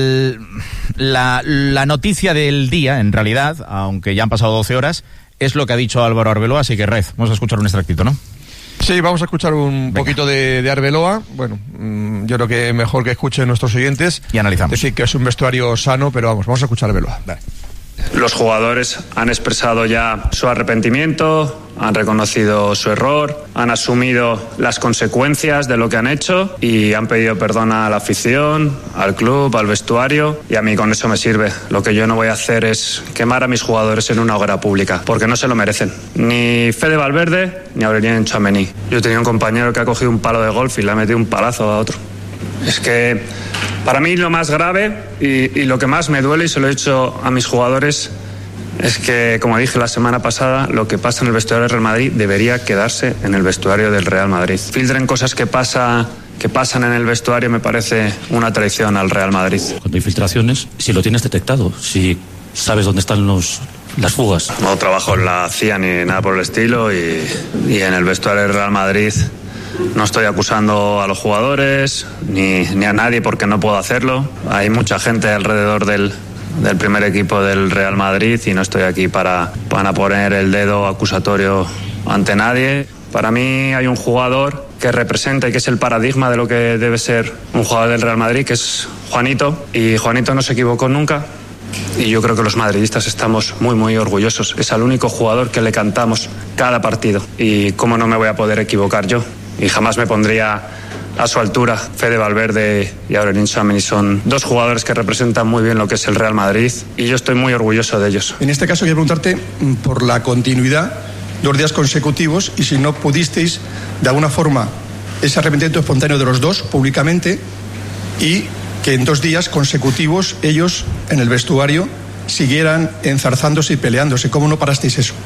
la, la noticia del día, en realidad, aunque ya han pasado doce horas, es lo que ha dicho Álvaro Arbeloa, así que Rez, vamos a escuchar un extractito, ¿no? Sí, vamos a escuchar un Venga. poquito de, de Arbeloa. Bueno, mmm, yo creo que mejor que escuchen nuestros oyentes. Y analizamos. Decir que es un vestuario sano, pero vamos, vamos a escuchar a Arbeloa. Vale. Los jugadores han expresado ya su arrepentimiento, han reconocido su error, han asumido las consecuencias de lo que han hecho y han pedido perdón a la afición, al club, al vestuario, y a mí con eso me sirve. Lo que yo no voy a hacer es quemar a mis jugadores en una hoguera pública, porque no se lo merecen. Ni Fede Valverde ni Aurélien Tchouaméni. Yo tenía un compañero que ha cogido un palo de golf y le ha metido un palazo a otro. Es que para mí lo más grave y, y lo que más me duele, y se lo he dicho a mis jugadores, es que, como dije la semana pasada, lo que pasa en el vestuario del Real Madrid debería quedarse en el vestuario del Real Madrid. Filtren cosas que, pasa, que pasan en el vestuario, me parece una traición al Real Madrid. Cuando hay filtraciones, si lo tienes detectado, si sabes dónde están los... las fugas. No trabajo en la C I A ni nada por el estilo, y, y en el vestuario del Real Madrid no estoy acusando a los jugadores ni, ni a nadie, porque no puedo hacerlo. Hay mucha gente alrededor del, del primer equipo del Real Madrid y no estoy aquí para, para poner el dedo acusatorio ante nadie. Para mí hay un jugador que representa y que es el paradigma de lo que debe ser un jugador del Real Madrid, que es Juanito, y Juanito no se equivocó nunca. Y yo creo que los madridistas estamos muy, muy orgullosos. Es el único jugador que le cantamos cada partido. Y cómo no me voy a poder equivocar yo. Y jamás me pondría a su altura. Fede Valverde y Aurélien Tchouaméni son dos jugadores que representan muy bien lo que es el Real Madrid. Y yo estoy muy orgulloso de ellos. En este caso quiero preguntarte por la continuidad, dos días consecutivos, y si no pudisteis, de alguna forma, ese arrepentimiento espontáneo de los dos públicamente, y que en dos días consecutivos ellos en el vestuario siguieran enzarzándose y peleándose. ¿Cómo no parasteis eso?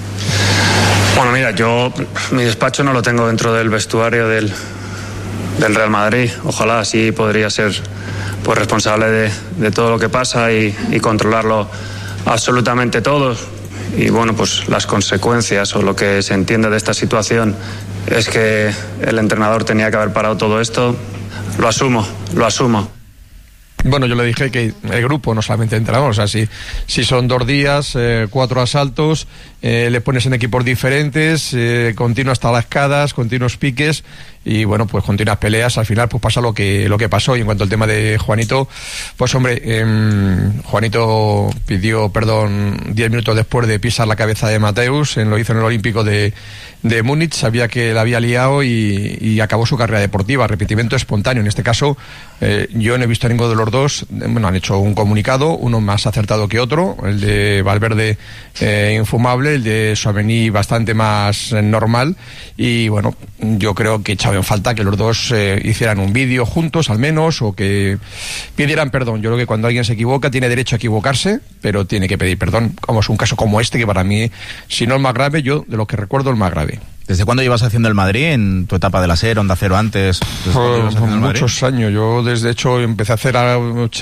Bueno, mira, yo mi despacho no lo tengo dentro del vestuario del, del Real Madrid. Ojalá así podría ser pues responsable de, de todo lo que pasa y, y controlarlo absolutamente todo. Y bueno, pues las consecuencias o lo que se entiende de esta situación es que el entrenador tenía que haber parado todo esto. Lo asumo, lo asumo. Bueno, yo le dije que el grupo, no solamente entrenador, o sea, si, si son dos días, eh, cuatro asaltos, eh, le pones en equipos diferentes, eh, continuas talascadas, continuos piques y bueno, pues continuas peleas, al final pues pasa lo que lo que pasó. Y en cuanto al tema de Juanito, pues hombre, eh, Juanito pidió perdón diez minutos después de pisar la cabeza de Mateus, en, lo hizo en el Olímpico de, de Múnich, sabía que la había liado y, y acabó su carrera deportiva, arrepentimiento espontáneo. En este caso, eh, yo no he visto a ninguno de los dos, bueno, han hecho un comunicado, uno más acertado que otro, el de Valverde eh, infumable, el de Tchouaméni bastante más eh, normal, y bueno, yo creo que Tchouaméni solo en falta que los dos eh, hicieran un vídeo juntos al menos, o que pidieran perdón. Yo creo que cuando alguien se equivoca tiene derecho a equivocarse, pero tiene que pedir perdón. Como es un caso como este, que para mí, si no el más grave, yo de lo que recuerdo el más grave. ¿Desde cuándo llevas haciendo el Madrid? ¿En tu etapa de la SER, Onda Cero antes? Por muchos años. Yo desde hecho empecé a hacer a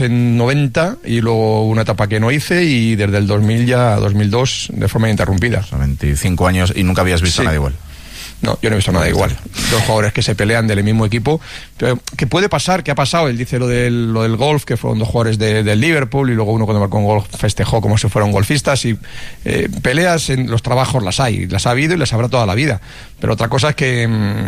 noventa y luego una etapa que no hice, y desde el dos mil ya a dos mil dos de forma ininterrumpida. O sea, veinticinco años y nunca habías visto sí. nada igual. No, yo no he visto nada igual. Dos jugadores que se pelean del mismo equipo. Pero que puede pasar, que ha pasado. Él dice lo del, lo del golf, que fueron dos jugadores de, del Liverpool, y luego uno cuando marcó un gol festejó como si fueran golfistas. Y eh, peleas en los trabajos las hay, las ha habido y las habrá toda la vida. Pero otra cosa es que,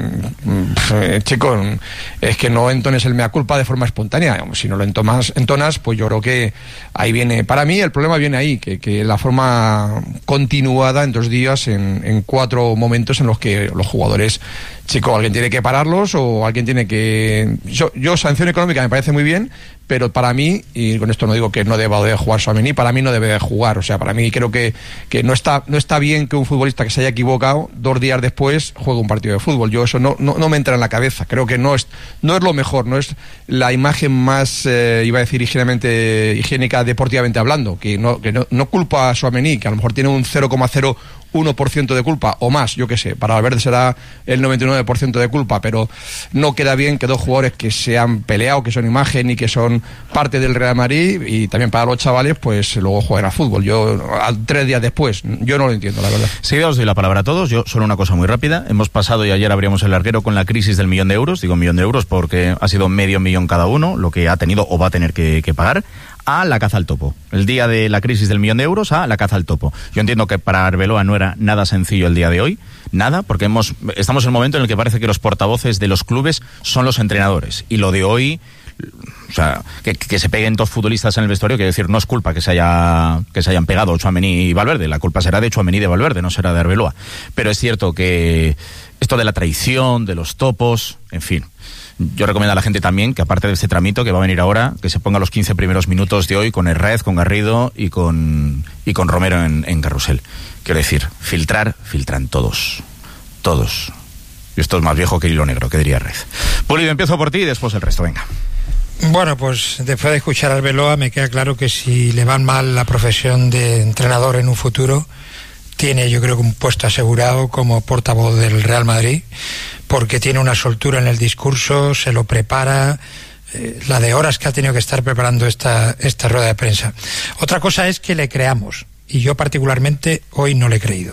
mmm, eh, chico, es que no entones el mea culpa de forma espontánea. Si no lo entonas, entonas, pues yo creo que ahí viene. Para mí el problema viene ahí, que, que la forma continuada en dos días, en, en cuatro momentos en los que los jugadores, chico, alguien tiene que pararlos o alguien tiene que... Yo, yo sanción económica me parece muy bien, pero para mí, y con esto no digo que no deba de jugar Tchouaméni, para mí no debe de jugar. O sea, para mí creo que, que no está no está bien que un futbolista que se haya equivocado dos días después juegue un partido de fútbol. Yo eso no, no, no me entra en la cabeza. Creo que no es no es lo mejor, no es la imagen más, eh, iba a decir higiénicamente, higiénica deportivamente hablando, que no, que no, no culpa a Tchouaméni, que a lo mejor tiene un cero coma cero uno por ciento de culpa o más, yo qué sé, para Valverde será el noventa y nueve por ciento de culpa, pero no queda bien que dos jugadores que se han peleado, que son imagen y que son parte del Real Madrid, y también para los chavales, pues luego jueguen a fútbol. Yo, tres días después, yo no lo entiendo, la verdad. Sí, os doy la palabra a todos. Yo solo una cosa muy rápida. Hemos pasado, y ayer abríamos el larguero con la crisis del millón de euros, digo millón de euros porque ha sido medio millón cada uno, lo que ha tenido o va a tener que, que pagar, a la caza al topo. El día de la crisis del millón de euros, a la caza al topo. Yo entiendo que para Arbeloa no era nada sencillo el día de hoy, nada, porque hemos estamos en un momento en el que parece que los portavoces de los clubes son los entrenadores, y lo de hoy, o sea, que, que se peguen dos futbolistas en el vestuario, quiero decir, no es culpa que se haya que se hayan pegado Tchouaméni y Valverde, la culpa será de Tchouaméni y de Valverde, no será de Arbeloa. Pero es cierto que esto de la traición, de los topos, en fin, yo recomiendo a la gente también que, aparte de este tramito que va a venir ahora, que se ponga los quince primeros minutos de hoy con Herrez, con Garrido y con y con Romero en, en Carrusel. Quiero decir, filtrar, filtran todos. Todos. Y esto es más viejo que hilo negro, que diría Herrez. Pulido, empiezo por ti y después el resto, venga. Bueno, pues después de escuchar a Arbeloa me queda claro que si le va mal la profesión de entrenador en un futuro, tiene yo creo que un puesto asegurado como portavoz del Real Madrid, porque tiene una soltura en el discurso, se lo prepara, eh, la de horas que ha tenido que estar preparando esta, esta rueda de prensa. Otra cosa es que le creamos, y yo particularmente hoy no le he creído.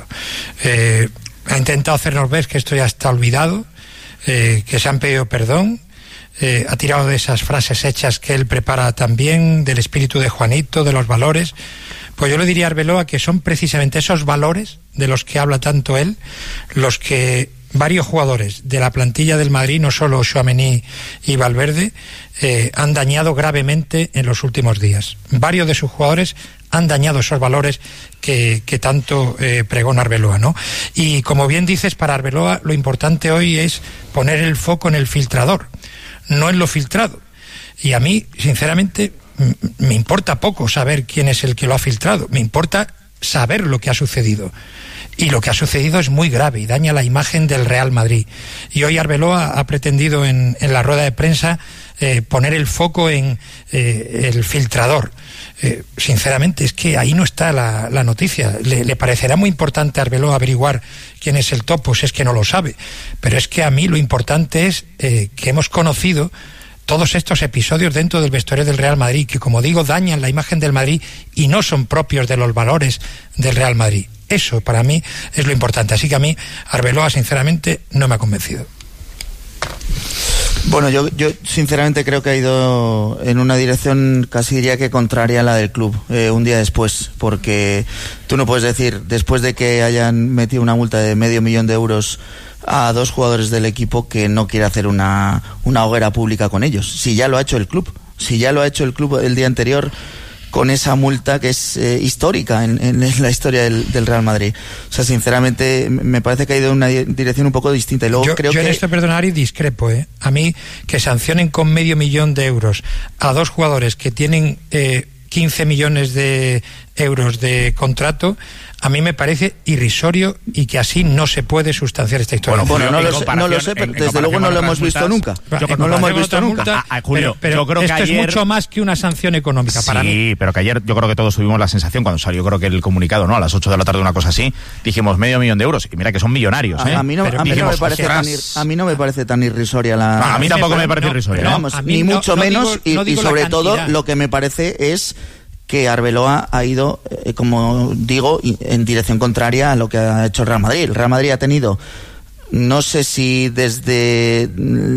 Eh, ha intentado hacernos ver que esto ya está olvidado, eh, que se han pedido perdón, eh, ha tirado de esas frases hechas que él prepara también, del espíritu de Juanito, de los valores. Pues yo le diría a Arbeloa que son precisamente esos valores de los que habla tanto él, los que varios jugadores de la plantilla del Madrid, no solo Tchouaméni y Valverde, eh, han dañado gravemente en los últimos días. Varios de sus jugadores han dañado esos valores que, que tanto eh, pregona Arbeloa, ¿no? Y como bien dices, para Arbeloa lo importante hoy es poner el foco en el filtrador, no en lo filtrado. Y a mí, sinceramente, me importa poco saber quién es el que lo ha filtrado, me importa saber lo que ha sucedido. Y lo que ha sucedido es muy grave y daña la imagen del Real Madrid. Y hoy Arbeloa ha pretendido en, en la rueda de prensa eh, poner el foco en eh, el filtrador. Eh, sinceramente, es que ahí no está la, la noticia. Le, le parecerá muy importante a Arbeloa averiguar quién es el topo, si es que no lo sabe. Pero es que a mí lo importante es eh, que hemos conocido todos estos episodios dentro del vestuario del Real Madrid, que, como digo, dañan la imagen del Madrid y no son propios de los valores del Real Madrid. Eso, para mí, es lo importante. Así que a mí, Arbeloa, sinceramente, no me ha convencido. Bueno, yo, yo sinceramente creo que ha ido en una dirección casi diría que contraria a la del club, eh, un día después, porque tú no puedes decir, después de que hayan metido una multa de medio millón de euros a dos jugadores del equipo, que no quiere hacer una, una hoguera pública con ellos. Si ya lo ha hecho el club, si ya lo ha hecho el club el día anterior con esa multa que es eh, histórica en, en la historia del, del Real Madrid. O sea, sinceramente, me parece que ha ido en una dirección un poco distinta. Y luego yo creo yo que... en esto, perdonar, y discrepo, ¿eh? A mí, que sancionen con medio millón de euros a dos jugadores que tienen eh, quince millones de euros de contrato, a mí me parece irrisorio y que así no se puede sustanciar esta historia. Bueno, bueno no, lo sé, no lo sé, pero en, desde luego no lo hemos visto nunca. Yo no lo hemos visto nunca. Multa, ah, Julio, pero, pero yo creo que esto ayer... es mucho más que una sanción económica sí, para mí. Sí, pero que ayer yo creo que todos tuvimos la sensación cuando salió, creo que el comunicado, ¿no? A las ocho de la tarde, una cosa así, dijimos medio millón de euros. Y mira que son millonarios, ¿eh? A, a mí no, a mí dijimos, no me parece tan ir, a mí no me parece tan irrisoria la. No, a mí tampoco me parece no, irrisoria. Pero vamos, ni no, mucho no menos digo, y, y sobre todo lo que me parece es que Arbeloa ha ido, eh, como digo, en dirección contraria a lo que ha hecho el Real Madrid. El Real Madrid ha tenido, no sé si desde,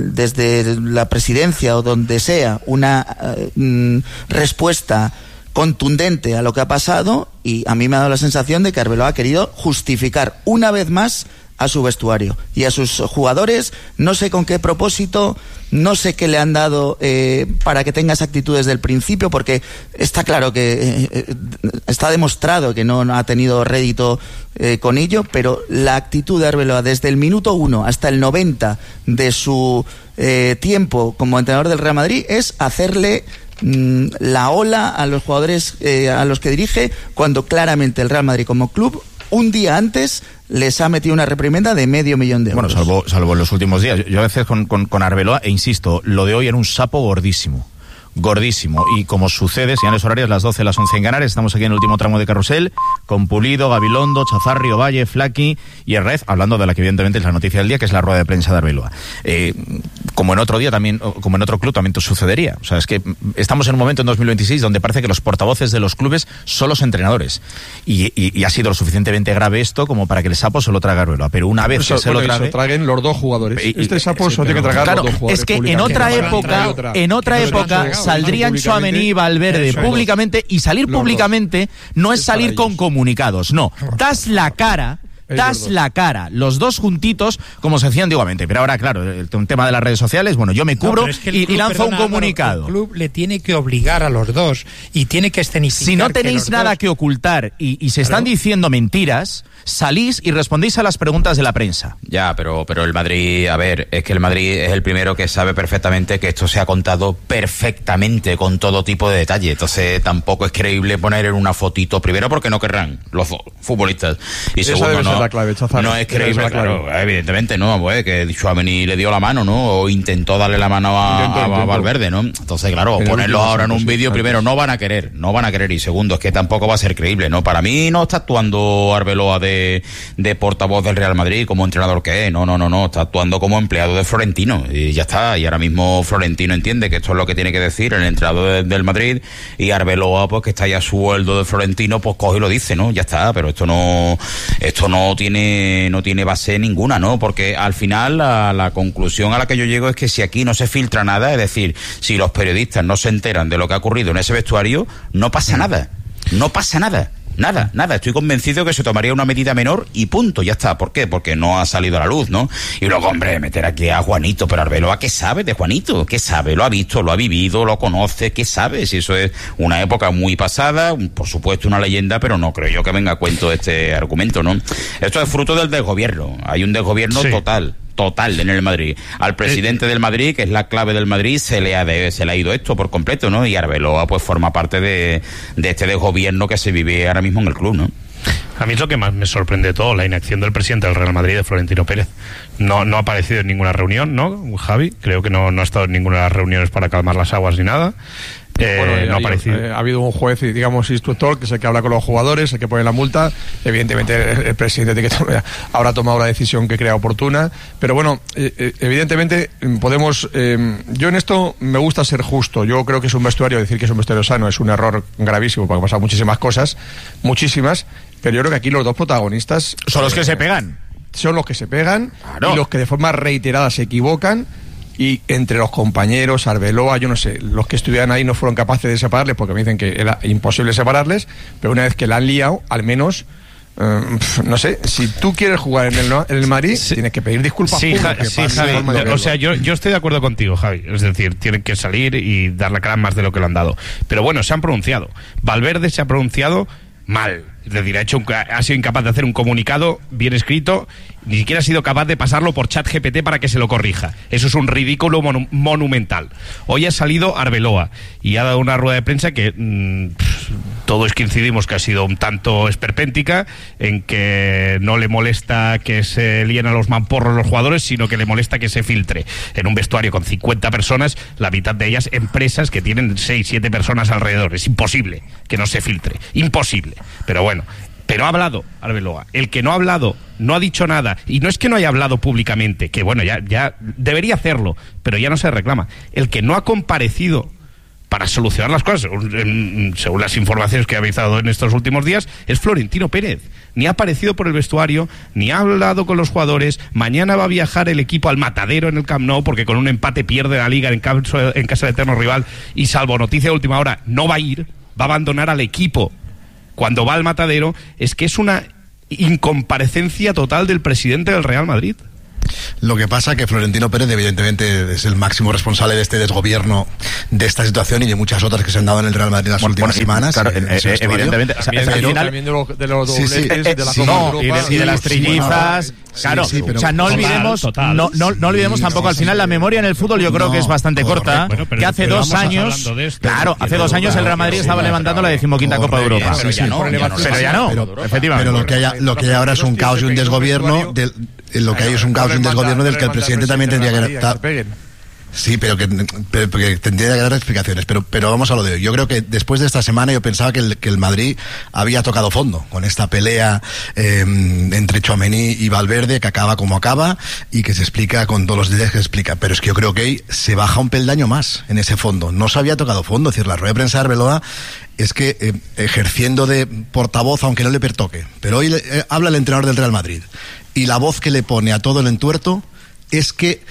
desde la presidencia o donde sea, una eh, respuesta contundente a lo que ha pasado, y a mí me ha dado la sensación de que Arbeloa ha querido justificar una vez más a su vestuario y a sus jugadores, no sé con qué propósito, no sé qué le han dado eh, para que tenga esa actitud desde el principio, porque está claro que eh, está demostrado que no ha tenido rédito eh, con ello, pero la actitud de Arbeloa desde el minuto uno hasta el noventa de su eh, tiempo como entrenador del Real Madrid es hacerle mmm, la ola a los jugadores eh, a los que dirige, cuando claramente el Real Madrid como club un día antes les ha metido una reprimenda de medio millón de euros. Bueno, salvo, salvo en los últimos días. Yo a veces con, con, con Arbeloa, e insisto, lo de hoy era un sapo gordísimo. Gordísimo. Y como sucede, señales horarias, las doce, las once en Canarias, estamos aquí en el último tramo de Carrusel, con Pulido, Gabilondo, Chazarri, Ovalle, Flaqui y Herrez, hablando de la que evidentemente es la noticia del día, que es la rueda de prensa de Arbeloa. Eh, como en otro día también, como en otro club también sucedería. O sea, es que estamos en un momento en dos mil veintiséis donde parece que los portavoces de los clubes son los entrenadores. Y, y, y ha sido lo suficientemente grave esto como para que el sapo se lo trague Arbeloa. Pero una vez eso, que se bueno, lo trague... se traguen los dos jugadores. Y, este sapo sí, se lo tiene que tragar claro, los dos jugadores. Es que en otra época, en otra época saldrían Tchouaméni y Valverde públicamente, y salir públicamente no es salir con comunicados, no. Das la cara... Das la cara, los dos juntitos, como se hacían antiguamente. Pero ahora, claro, el, el tema de las redes sociales, bueno, yo me cubro no, es que y, club, y lanzo perdona, un comunicado. El club le tiene que obligar a los dos y tiene que escenificar. Si no tenéis que nada dos... que ocultar y, y se están claro. diciendo mentiras, salís y respondéis a las preguntas de la prensa. Ya, pero, pero el Madrid, a ver, es que el Madrid es el primero que sabe perfectamente que esto se ha contado perfectamente con todo tipo de detalle. Entonces tampoco es creíble poner en una fotito, primero porque no querrán los futbolistas y Esa segundo no. La clave, No es creíble, claro, evidentemente, ¿no? Pues que Tchouaméni le dio la mano, ¿no? O intentó darle la mano a, intento, a, a intento. Valverde, ¿no? Entonces, claro, en ponerlo ahora en un vídeo, primero, no van a querer, no van a querer, y segundo, es que tampoco va a ser creíble, ¿no? Para mí no está actuando Arbeloa de, de portavoz del Real Madrid como entrenador que es, no, no, no, no, está actuando como empleado de Florentino, y ya está, y ahora mismo Florentino entiende que esto es lo que tiene que decir el entrenador de, del Madrid, y Arbeloa, pues que está ya a sueldo de Florentino, pues coge y lo dice, ¿no? Ya está, pero esto no, esto no tiene no tiene base ninguna, ¿no? Porque al final la, la conclusión a la que yo llego es que si aquí no se filtra nada, es decir, si los periodistas no se enteran de lo que ha ocurrido en ese vestuario, no pasa nada, no pasa nada. Nada, nada, estoy convencido que se tomaría una medida menor y punto, ya está. ¿Por qué? Porque no ha salido a la luz, ¿no? Y luego, hombre, meter aquí a Juanito, pero Arbeloa, ¿qué sabe de Juanito? ¿Qué sabe? ¿Lo ha visto? ¿Lo ha vivido? ¿Lo conoce? ¿Qué sabe? Si eso es una época muy pasada, por supuesto una leyenda, pero no creo yo que venga a cuento este argumento, ¿no? Esto es fruto del desgobierno, hay un desgobierno sí. total. total en el Madrid. Al presidente del Madrid, que es la clave del Madrid, se le ha de, se le ha ido esto por completo, ¿no? Y Arbeloa pues forma parte de, de este desgobierno que se vive ahora mismo en el club, ¿no? A mí es lo que más me sorprende de todo, la inacción del presidente del Real Madrid, de Florentino Pérez. No, no ha aparecido en ninguna reunión, ¿no, Javi? Creo que no, no ha estado en ninguna de las reuniones para calmar las aguas ni nada. Eh, bueno, no ha, ha, eh, ha habido un juez, digamos, instructor, que es el que habla con los jugadores, el que pone la multa. Evidentemente el, el presidente que habrá tomado la decisión que crea oportuna, pero bueno, eh, evidentemente podemos, eh, yo en esto me gusta ser justo. Yo creo que es un vestuario, decir que es un vestuario sano es un error gravísimo, porque han pasado muchísimas cosas, muchísimas, pero yo creo que aquí los dos protagonistas son los que eh, se pegan son los que se pegan claro. y los que de forma reiterada se equivocan. Y entre los compañeros, Arbeloa, yo no sé, los que estuvieran ahí no fueron capaces de separarles, porque me dicen que era imposible separarles, pero una vez que la han liado, al menos, eh, no sé, si tú quieres jugar en el, en el Madrid, sí. tienes que pedir disculpas. Sí, ja, sí Javi, o sea, yo, yo estoy de acuerdo contigo, Javi, es decir, tienen que salir y dar la cara más de lo que lo han dado. Pero bueno, se han pronunciado. Valverde se ha pronunciado mal. Es decir, ha, hecho un, ha sido incapaz de hacer un comunicado bien escrito, ni siquiera ha sido capaz de pasarlo por chat G P T para que se lo corrija. Eso es un ridículo monu monumental. Hoy ha salido Arbeloa y ha dado una rueda de prensa que mmm, todos coincidimos que ha sido un tanto esperpéntica, en que no le molesta que se líen a los mamporros los jugadores, sino que le molesta que se filtre en un vestuario con cincuenta personas, la mitad de ellas empresas que tienen seis, siete personas alrededor. Es imposible que no se filtre, imposible. Pero bueno, pero ha hablado Arbeloa. El que no ha hablado, no ha dicho nada, y no es que no haya hablado públicamente, que bueno, ya, ya debería hacerlo, pero ya no se reclama. El que no ha comparecido para solucionar las cosas, según, según las informaciones que ha avisado en estos últimos días, es Florentino Pérez. Ni ha aparecido por el vestuario, ni ha hablado con los jugadores. Mañana va a viajar el equipo al Matadero en el Camp Nou, porque con un empate pierde la Liga en, caso, en casa del eterno rival, y salvo noticia de última hora, no va a ir, va a abandonar al equipo cuando va al Matadero. Es que es una incomparecencia total del presidente del Real Madrid. Lo que pasa que Florentino Pérez evidentemente es el máximo responsable de este desgobierno, de esta situación y de muchas otras que se han dado en el Real Madrid en las bueno, últimas bueno, semanas. Claro, eh, eh, evidentemente. También, o sea, de, final, también de, lo, de los dobletes, sí, sí, eh, de la sí, no, y, de, y de las trillizas. Sí, claro, sí, pero, o sea, no total, olvidemos, total, no, no, no olvidemos sí, tampoco, al final la memoria en el fútbol yo creo no, que es bastante correcto, corta, bueno, pero, que hace pero dos años, esto, claro, hace dos años el Real Madrid estaba levantando la decimoquinta Copa de Europa. Pero ya no, pero ya no, efectivamente. Pero lo que hay, lo que hay ahora es un caos y un desgobierno del lo que hay es un caos y un desgobierno del que el presidente también tendría que dar. Sí, pero que, pero que tendría que dar explicaciones. Pero, pero vamos a lo de hoy. Yo creo que después de esta semana yo pensaba que el, que el Madrid había tocado fondo con esta pelea eh, entre Tchouaméni y Valverde, que acaba como acaba y que se explica con todos los detalles que se explica. Pero es que yo creo que hoy se baja un peldaño más en ese fondo. No se había tocado fondo. Es decir, la rueda de prensa de Arbeloa es que eh, ejerciendo de portavoz, aunque no le pertoque, pero hoy eh, habla el entrenador del Real Madrid y la voz que le pone a todo el entuerto es que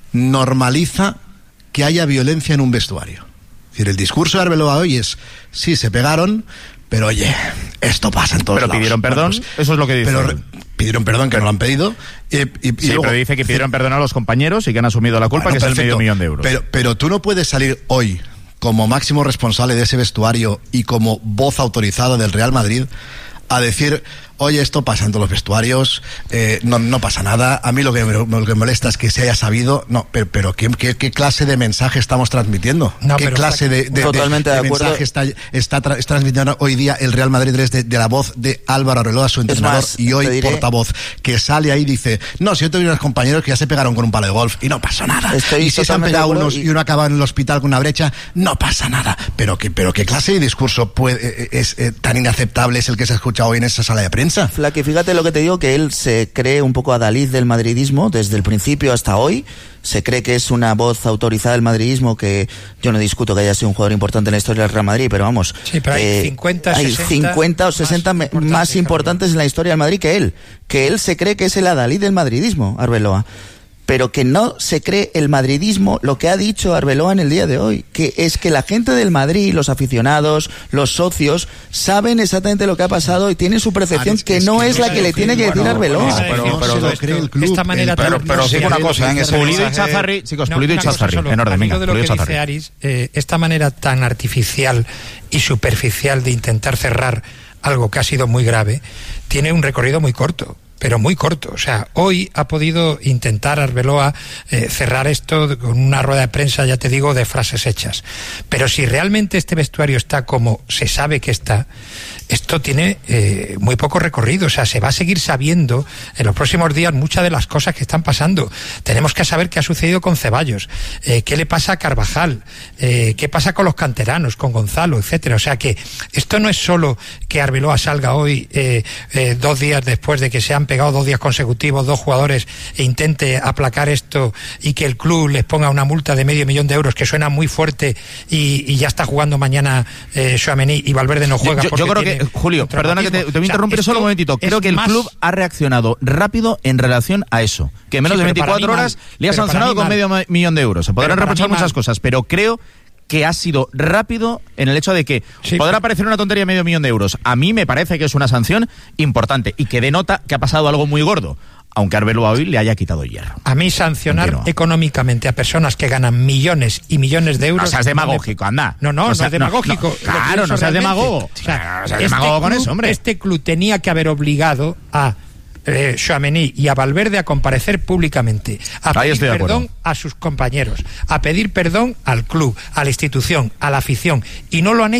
normaliza que haya violencia en un vestuario. Es decir, el discurso de Arbeloa hoy es, sí, se pegaron, pero oye, esto pasa en todos pero lados. Pero pidieron perdón, pues, eso es lo que dice. Pero pidieron perdón, que pero, no lo han pedido. Eh, y, y sí, luego, pero dice que pidieron perdón a los compañeros y que han asumido la culpa, bueno, que perfecto, es el medio millón de euros. Pero, pero tú no puedes salir hoy como máximo responsable de ese vestuario y como voz autorizada del Real Madrid a decir, oye, esto pasa en todos los vestuarios, eh, no, no pasa nada, a mí lo que, me, lo que me molesta es que se haya sabido, no, pero, pero ¿qué, qué, qué clase de mensaje estamos transmitiendo? No, ¿Qué clase de, de, totalmente de, de, de mensaje está, está, tra, está transmitiendo hoy día el Real Madrid desde de la voz de Álvaro Arbeloa, su entrenador, más, y hoy diré, portavoz, que sale ahí y dice, no, si yo tengo unos compañeros que ya se pegaron con un palo de golf y no pasó nada, y si se han pegado unos y... y uno acaba en el hospital con una brecha, no pasa nada, pero ¿qué, pero qué clase de discurso puede, es, es tan inaceptable es el que se ha escuchado hoy en esa sala de prensa? Flaque, fíjate lo que te digo, que él se cree un poco adalid del madridismo desde el principio hasta hoy. Se cree que es una voz autorizada del madridismo, que yo no discuto que haya sido un jugador importante en la historia del Real Madrid, pero vamos, sí, pero hay eh, cincuenta, hay cincuenta o sesenta más importantes, más importantes en la historia del Madrid que él, que él se cree que es el adalid del madridismo, Arbeloa, pero que no se cree el madridismo, lo que ha dicho Arbeloa en el día de hoy, que es que la gente del Madrid, los aficionados, los socios, saben exactamente lo que ha pasado y tienen su percepción, ah, que, que no es, que es la que le tiene que decir Arbeloa. Esta manera pero, pero, pero sí una cosa, en ese Pulido y Chazarri, chicos, no, Pulido y Chazarri, en orden, venga, de lo que dice Aris, eh, esta manera tan artificial y superficial de intentar cerrar algo que ha sido muy grave, tiene un recorrido muy corto. Pero muy corto. O sea, hoy ha podido intentar Arbeloa eh, cerrar esto con una rueda de prensa, ya te digo, de frases hechas. Pero si realmente este vestuario está como se sabe que está, esto tiene eh, muy poco recorrido. O sea, se va a seguir sabiendo en los próximos días muchas de las cosas que están pasando. Tenemos que saber qué ha sucedido con Ceballos, eh, qué le pasa a Carvajal, eh, qué pasa con los canteranos, con Gonzalo, etcétera. O sea que esto no es solo que Arbeloa salga hoy eh, eh, dos días después de que se han pegado dos días consecutivos dos jugadores e intente aplacar esto y que el club les ponga una multa de medio millón de euros, que suena muy fuerte, y, y ya está jugando mañana eh, Tchouaméni y Valverde no juega. Yo, yo creo que, Julio, perdona que te, te voy a interrumpir o sea, solo un momentito. Creo que el más... club ha reaccionado rápido en relación a eso. Que en menos sí, de veinticuatro horas mal, le ha sancionado con medio millón de euros. Se podrán reprochar muchas mal. cosas, pero creo que ha sido rápido en el hecho de que sí, podrá parecer una tontería medio millón de euros. A mí me parece que es una sanción importante y que denota que ha pasado algo muy gordo, aunque Arbeloa hoy le haya quitado hierro. A mí sancionar Continúa. económicamente a personas que ganan millones y millones de euros... No seas demagógico, anda. No, no, no, sea, no es demagógico. No, no, claro, no seas demagogo. O sea, no seas este demagogo con club, eso, hombre. Este club tenía que haber obligado a Eh, Tchouaméni y a Valverde a comparecer públicamente, a pedir perdón a sus compañeros, a pedir perdón al club, a la institución, a la afición, y no lo han hecho.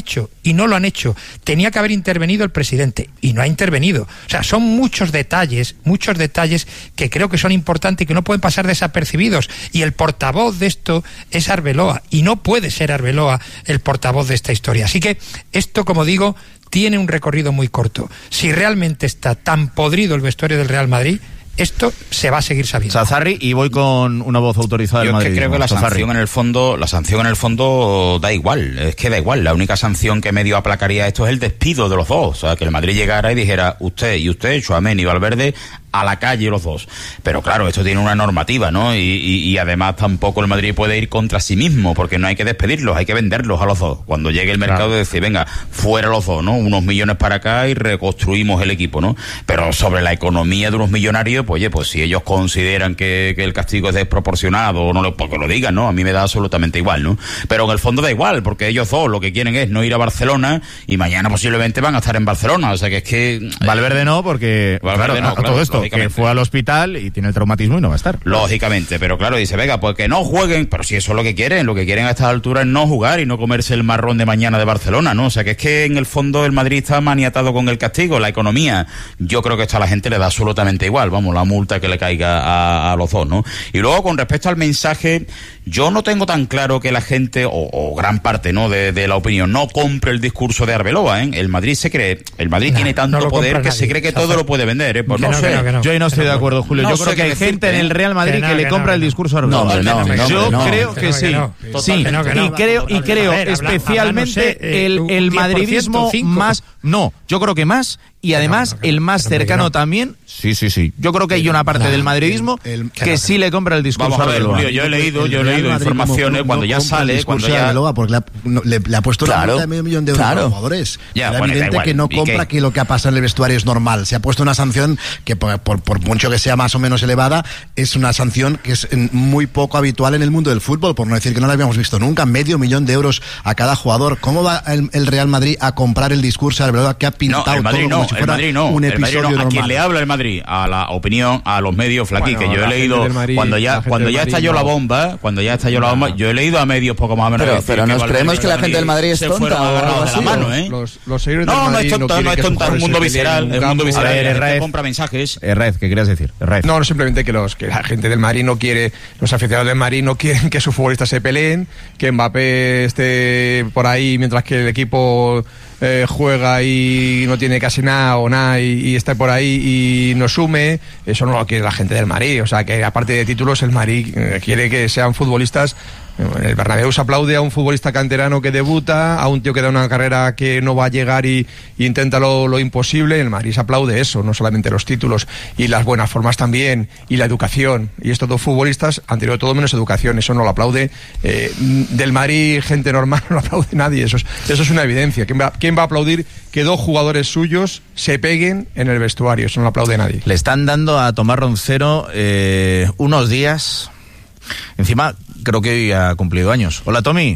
y no lo han hecho. Tenía que haber intervenido el presidente y no ha intervenido. O sea, son muchos detalles, muchos detalles que creo que son importantes y que no pueden pasar desapercibidos. Y el portavoz de esto es Arbeloa, y no puede ser Arbeloa el portavoz de esta historia. Así que esto, como digo, tiene un recorrido muy corto. Si realmente está tan podrido el vestuario del Real Madrid, esto se va a seguir sabiendo. Sazarri, y voy con una voz autorizada del Madrid. Madrid. Yo creo que la Sazarri. sanción en el fondo, la sanción en el fondo da igual, es que da igual. La única sanción que medio aplacaría esto es el despido de los dos, o sea, que el Madrid llegara y dijera, usted y usted, Tchouaméni y Valverde, a la calle los dos. Pero claro, esto tiene una normativa, ¿no? Y, y, y además tampoco el Madrid puede ir contra sí mismo, porque no hay que despedirlos, hay que venderlos a los dos. Cuando llegue el mercado, claro, decir, venga, fuera los dos, ¿no? Unos millones para acá y reconstruimos el equipo, ¿no? Pero sobre la economía de unos millonarios, pues oye, pues si ellos consideran que, que el castigo es desproporcionado, o no lo, porque lo digan, ¿no? A mí me da absolutamente igual, ¿no? Pero en el fondo da igual, porque ellos dos lo que quieren es no ir a Barcelona y mañana posiblemente van a estar en Barcelona, o sea que es que... Valverde no, porque... Valverde claro, no, claro, todo esto, que fue al hospital y tiene el traumatismo y no va a estar. Lógicamente, pero claro, dice, venga, pues que no jueguen, pero si eso es lo que quieren, lo que quieren a estas alturas es no jugar y no comerse el marrón de mañana de Barcelona, ¿no? O sea que es que en el fondo el Madrid está maniatado con el castigo, la economía, yo creo que esto a la gente le da absolutamente igual, vamos, la multa que le caiga a, a los dos, ¿no? Y luego con respecto al mensaje, yo no tengo tan claro que la gente, o, o gran parte, ¿no?, de, de la opinión, no compre el discurso de Arbeloa, ¿eh? El Madrid se cree, el Madrid no, tiene tanto no poder que nadie. Se cree que todo lo puede vender, ¿eh? Pues no, no sé. Que no, que no. Yo ahí no estoy de acuerdo, Julio. No yo creo que hay decirte, gente en el Real Madrid que, no, que le compra no, el discurso a Arbeloa. No, no, no, yo no, creo que, que sí. Sí, y creo, y creo especialmente el, el madridismo más... No, yo creo que más... Y además, no, no, el más cercano no. también, sí, sí, sí. Yo creo que hay una parte del madridismo el, el, que, que sí le compra el discurso Vamos a ver, Julio, yo he leído, yo he leído informaciones cuando ya sale, cuando ya... Arbeloa, porque le ha, no, le, le ha puesto una multa de medio millón de euros claro. a los jugadores. Ya, Era bueno, evidente que no compra que lo que ha pasado en el vestuario es normal. Se ha puesto una sanción que, por, por, por mucho que sea más o menos elevada, es una sanción que es muy poco habitual en el mundo del fútbol, por no decir que no la habíamos visto nunca. Medio millón de euros a cada jugador. ¿Cómo va el, el Real Madrid a comprar el discurso de Arbeloa que ha pintado no, el Madrid todo no, como si fuera el Madrid no. un El Madrid no, a normal. quien le habla el Madrid, a la opinión, a los medios, Flaqui, bueno, que yo he leído Madrid, cuando ya cuando ya Madrid, estalló no. la bomba, cuando ya estalló no. la bomba, yo he leído a medios poco más o menos. Pero, pero nos creemos que la gente del Madrid es tonta o algo así. Mano, ¿eh? Los, los seguidores no, del no es Madrid tonta, no, no es tonta, es un mundo visceral, es un mundo visceral, ver, que compra mensajes. Red, ¿qué querías decir? Red. No, no, simplemente que los que la gente del Madrid no quiere, los aficionados del Madrid no quieren que sus futbolistas se peleen, que Mbappé esté por ahí mientras que el equipo Eh, juega y no tiene casi nada o nada y, y está por ahí y no sume. Eso no lo quiere la gente del Madrid. O sea que aparte de títulos, el Madrid eh, quiere que sean futbolistas. En el Bernabéu se aplaude a un futbolista canterano que debuta, a un tío que da una carrera que no va a llegar y, y intenta lo, lo imposible. En el Madrid se aplaude eso, no solamente los títulos y las buenas formas también, y la educación. Y estos dos futbolistas han tenido todo menos educación, eso no lo aplaude. Eh, del Madrid, gente normal, no lo aplaude nadie, eso es, eso es una evidencia. ¿Quién va, quién va a aplaudir que dos jugadores suyos se peguen en el vestuario? Eso no lo aplaude nadie. Le están dando a Tomás Roncero eh, unos días... Encima, creo que hoy ha cumplido años. Hola, Tommy.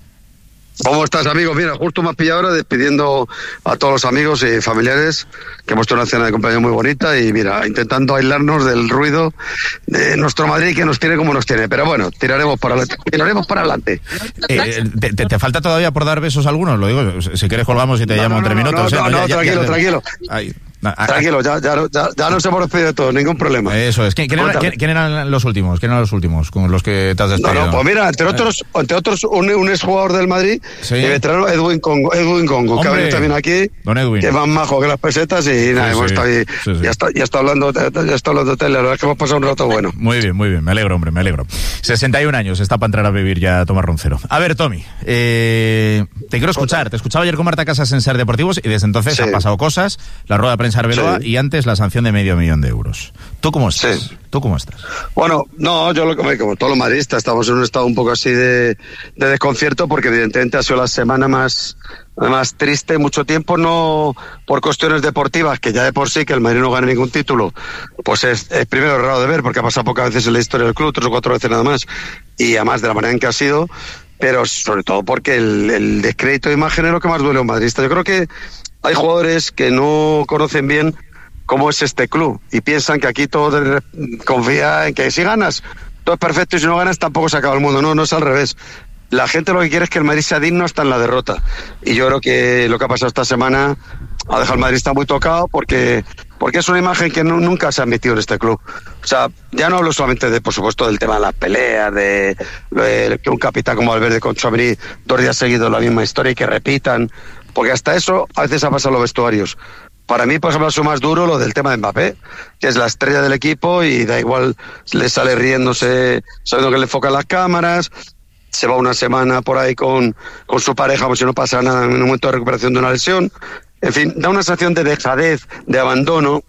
¿Cómo estás, amigo? Mira, justo me has pillado ahora despidiendo a todos los amigos y familiares, que hemos hecho una cena de cumpleaños muy bonita y mira, intentando aislarnos del ruido de nuestro Madrid que nos tiene como nos tiene. Pero bueno, tiraremos para adelante. Tiraremos para adelante. Eh, te, te, ¿Te falta todavía por dar besos a algunos? Lo digo, si quieres colgamos y te no, llamo no, en tres no, minutos. No, no, ¿eh? no, ya, tranquilo, ya, ya, tranquilo. Ay. Tranquilo, ya, ya, ya, ya nos hemos despedido de todo, ningún problema. Eso es. ¿Quién, quién, era, quién, ¿Quién eran los últimos? ¿Quién eran los últimos con los que te has despedido? No, no, pues mira, entre otros, entre otros un, un exjugador del Madrid, sí. Y veterano Edwin Congo, Edwin Congo, que ha venido también aquí, Don Edwin. Que es más majo que las pesetas y nada, sí, hemos sí. estado ahí, sí, sí. Ya, está, ya está hablando, ya está hablando de tele, la verdad es que hemos pasado un rato bueno. Muy bien, muy bien, me alegro, hombre, me alegro. sesenta y un años está para entrar a vivir ya Tomás Roncero. A ver, Tommy, eh, te quiero escuchar, te escuchaba ayer con Marta Casas en Ser Deportivos y desde entonces sí. han pasado cosas, la rueda de prensa Arbeloa sí. y antes la sanción de medio millón de euros. ¿Tú cómo estás? Sí. ¿Tú cómo estás? Bueno, no, yo lo que como todos los madridistas estamos en un estado un poco así de, de desconcierto porque evidentemente ha sido la semana más más triste mucho tiempo, no por cuestiones deportivas, que ya de por sí que el Madrid no gane ningún título, pues es, es primero raro de ver porque ha pasado pocas veces en la historia del club, tres o cuatro veces nada más, y además de la manera en que ha sido, pero sobre todo porque el, el descrédito de imagen es lo que más duele a un madridista. Yo creo que hay jugadores que no conocen bien cómo es este club y piensan que aquí todo confía en que si ganas todo es perfecto y si no ganas tampoco se acaba el mundo. No, no es al revés. la gente lo que quiere es que el Madrid sea digno hasta en la derrota. Y yo creo que lo que ha pasado esta semana ha dejado al madridista muy tocado porque, porque es una imagen que no, nunca se ha metido en este club. O sea, ya no hablo solamente de, por supuesto, del tema de las peleas, de, de que un capitán como Valverde con Tchouaméni dos días seguidos la misma historia y que repitan, porque hasta eso a veces ha pasado en los vestuarios. Para mí, por ejemplo, es más duro lo del tema de Mbappé, que es la estrella del equipo y da igual, le sale riéndose, sabiendo que le enfocan las cámaras, se va una semana por ahí con, con su pareja, como si no pasa nada en un momento de recuperación de una lesión. En fin, da una sensación de dejadez, de abandono,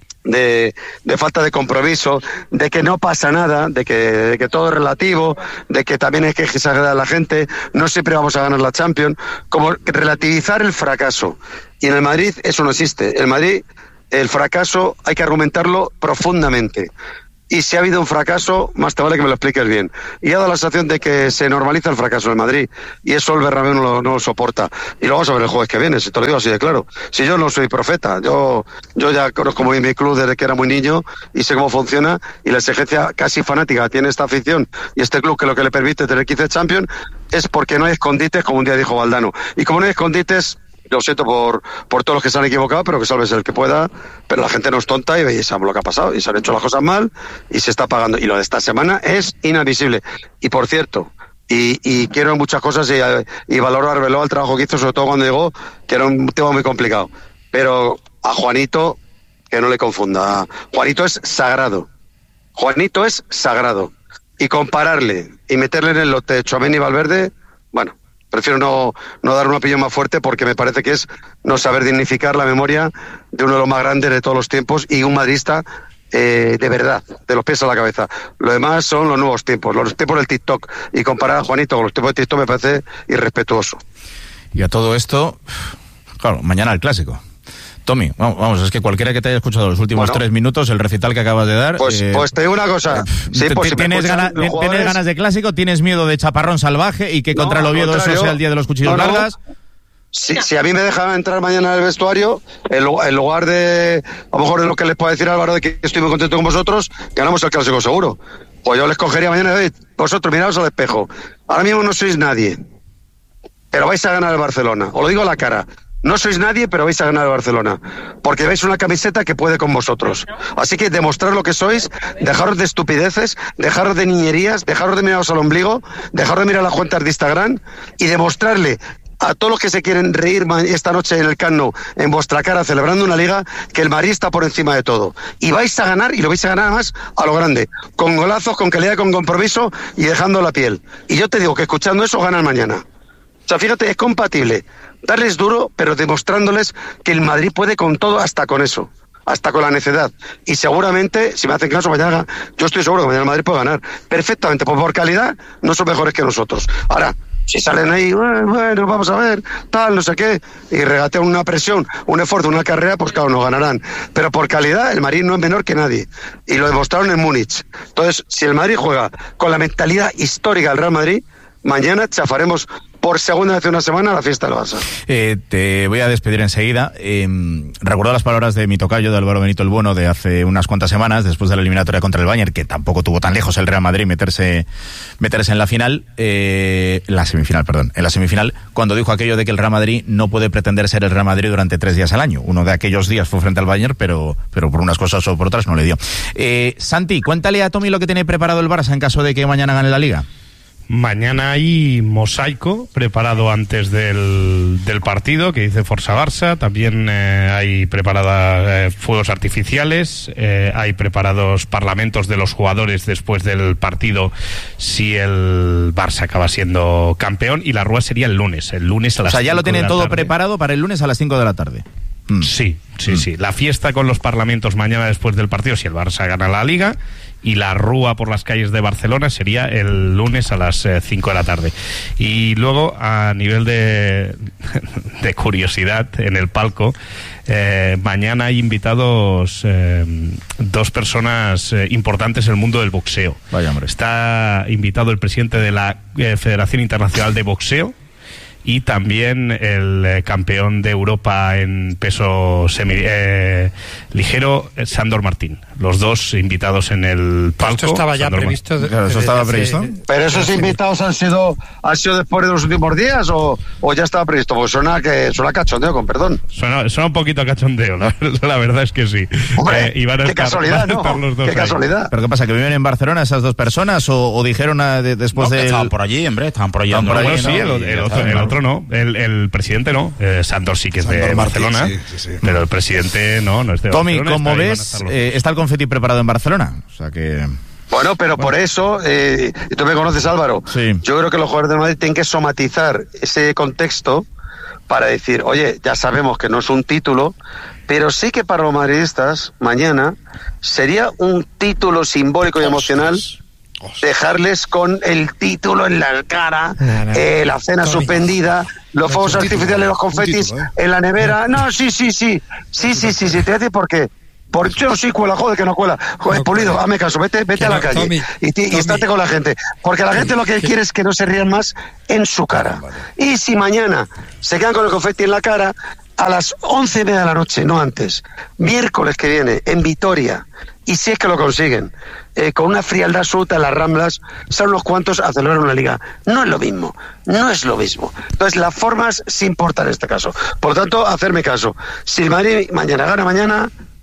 de, de falta de compromiso, de que no pasa nada, de que, de que todo es relativo, de que también hay que exagerar a la gente, no siempre vamos a ganar la Champions, como relativizar el fracaso. Y en el Madrid eso no existe. El Madrid, el fracaso hay que argumentarlo profundamente. Y si ha habido un fracaso, más te vale que me lo expliques bien. Y ha dado la sensación de que se normaliza el fracaso en el Madrid. Y eso el Bernabéu no lo, no lo soporta. Y lo vamos a ver el jueves que viene, si te lo digo así de claro. Si yo no soy profeta, yo yo ya conozco muy bien mi club desde que era muy niño y sé cómo funciona. Y la exigencia casi fanática que tiene esta afición y este club, que lo que le permite tener quince Champions, es porque no hay escondites, como un día dijo Valdano. Y como no hay escondites, lo siento por, por todos los que se han equivocado, pero que salves el que pueda, pero la gente no es tonta y veis lo que ha pasado, y se han hecho las cosas mal y se está pagando, y lo de esta semana es inadmisible. Y por cierto, y, y quiero muchas cosas y, y valoro a Arbeloa el trabajo que hizo, sobre todo cuando llegó, que era un tema muy complicado, pero a Juanito, que no le confunda, Juanito es sagrado, Juanito es sagrado, y compararle y meterle en el lote de Tchouaméni y Valverde, bueno, prefiero no, no dar un apellido más fuerte porque me parece que es no saber dignificar la memoria de uno de los más grandes de todos los tiempos y un madridista eh, de verdad, de los pies a la cabeza. Lo demás son los nuevos tiempos, los tiempos del TikTok. Y comparar a Juanito con los tiempos de TikTok me parece irrespetuoso. Y a todo esto, claro, mañana el clásico. Tommy, vamos, vamos, es que cualquiera que te haya escuchado los últimos bueno, tres minutos, el recital que acabas de dar... Pues, eh, pues te digo una cosa... Sí, pues si ¿tienes, gana, jugadores... ¿Tienes ganas de clásico? ¿Tienes miedo de chaparrón salvaje y que no, contra el Oviedo eso sea el día de los cuchillos no, no. largas? Si, si a mí me dejan entrar mañana en el vestuario, en, en lugar de... A lo mejor de lo que les puedo decir, Álvaro, de que estoy muy contento con vosotros, ganamos el clásico seguro. Pues yo les cogería mañana y vosotros miraos al espejo. Ahora mismo no sois nadie, pero vais a ganar el Barcelona. Os lo digo a la cara. No sois nadie, pero vais a ganar el Barcelona, porque veis una camiseta que puede con vosotros. Así que demostrar lo que sois, dejaros de estupideces, dejaros de niñerías, dejaros de miraros al ombligo, dejaros de mirar las cuentas de Instagram y demostrarle a todos los que se quieren reír esta noche en el Camp Nou, en vuestra cara, celebrando una liga, que el Madrid está por encima de todo. Y vais a ganar, y lo vais a ganar más a lo grande, con golazos, con calidad, con compromiso y dejando la piel. Y yo te digo que escuchando eso ganan mañana. O sea, fíjate, es compatible darles duro, pero demostrándoles que el Madrid puede con todo, hasta con eso, hasta con la necedad. Y seguramente, si me hacen caso mañana, yo estoy seguro que mañana el Madrid puede ganar perfectamente, pues por calidad no son mejores que nosotros. Ahora, si salen ahí, bueno, bueno, vamos a ver, tal, no sé qué, y regatean una presión, un esfuerzo, una carrera, pues claro, no ganarán. Pero por calidad, el Madrid no es menor que nadie. Y lo demostraron en Múnich. Entonces, si el Madrid juega con la mentalidad histórica del Real Madrid, mañana chafaremos por segunda vez en una semana la fiesta del Barça. Eh, te voy a despedir enseguida. Eh, recuerdo las palabras de mi tocayo, de Álvaro Benito el Bueno, de hace unas cuantas semanas, después de la eliminatoria contra el Bayern, que tampoco tuvo tan lejos el Real Madrid meterse meterse en la final, eh, la semifinal, perdón, en la semifinal, cuando dijo aquello de que el Real Madrid no puede pretender ser el Real Madrid durante tres días al año. Uno de aquellos días fue frente al Bayern, pero, pero por unas cosas o por otras no le dio. Eh, Santi, cuéntale a Tommy lo que tiene preparado el Barça en caso de que mañana gane la Liga. Mañana hay mosaico preparado antes del, del partido que dice Forza Barça. También eh, hay preparada eh, fuegos artificiales, eh, hay preparados parlamentos de los jugadores después del partido si el Barça acaba siendo campeón, y la rúa sería el lunes, el lunes a las O sea, ya lo tienen todo tarde. preparado para el lunes a las cinco de la tarde. Mm. Sí, sí, mm. sí. La fiesta con los parlamentos mañana después del partido si el Barça gana la Liga, y la rúa por las calles de Barcelona sería el lunes a las cinco de la tarde. Y luego, a nivel de, de curiosidad, en el palco, eh, mañana hay invitados eh, dos personas eh, importantes en el mundo del boxeo. Vaya, hombre. Está invitado el presidente de la eh, Federación Internacional de Boxeo, y también el eh, campeón de Europa en peso semi, eh, ligero, Sándor Martín. Los dos invitados en el palco. Esto estaba ya Sándor previsto. Mar... Claro, eso estaba hace... previsto. ¿Pero esos invitados han sido han sido después de los últimos días o, o ya estaba previsto? Pues suena que suena cachondeo, con perdón. Suena, suena un poquito a cachondeo, la, la verdad es que sí. Hombre, eh, y van a qué estar, casualidad, van a estar ¿no? Los dos Qué ahí. casualidad. ¿Pero qué pasa? ¿Que viven en Barcelona esas dos personas o, o dijeron a, de, después no, de estaban por allí, hombre, estaban por allí. Estaban por allí, ¿no? sí, el, el, otro, el otro no, el, el presidente no. Eh, Sándor sí que es Sándor de Martín, Barcelona, sí, sí, sí. pero el presidente no, no es de Tommy, Barcelona. como está, ves, eh, está el confeti preparado en Barcelona. O sea que... Bueno, pero bueno. por eso, eh, y tú me conoces, Álvaro, sí. Yo creo que los jugadores de Madrid tienen que somatizar ese contexto para decir, oye, ya sabemos que no es un título, pero sí que para los madridistas, mañana, sería un título simbólico y emocional dejarles con el título en la cara, no, no. Eh, la cena Tommy. suspendida, los fuegos no, artificiales, título, los confetis título, ¿eh? en la nevera. No, sí, sí, sí, sí, sí, sí, sí, te voy a decir por qué. Por yo sí cuela, joder, que no cuela. Joder, no, Pulido, hazme caso, vete, vete a la no, calle Tommy, y, t- y estate con la gente. Porque la gente lo que quiere es que no se rían más en su cara. Vale, vale. Y si mañana se quedan con el confeti en la cara, a las once y media de la noche, no antes, miércoles que viene, en Vitoria, y si es que lo consiguen, eh, con una frialdad absoluta en las Ramblas, son unos cuantos a celebrar una liga. No es lo mismo, no es lo mismo. Entonces, las formas sí importan en este caso. Por tanto, hacerme caso. Si el Madrid mañana gana mañana,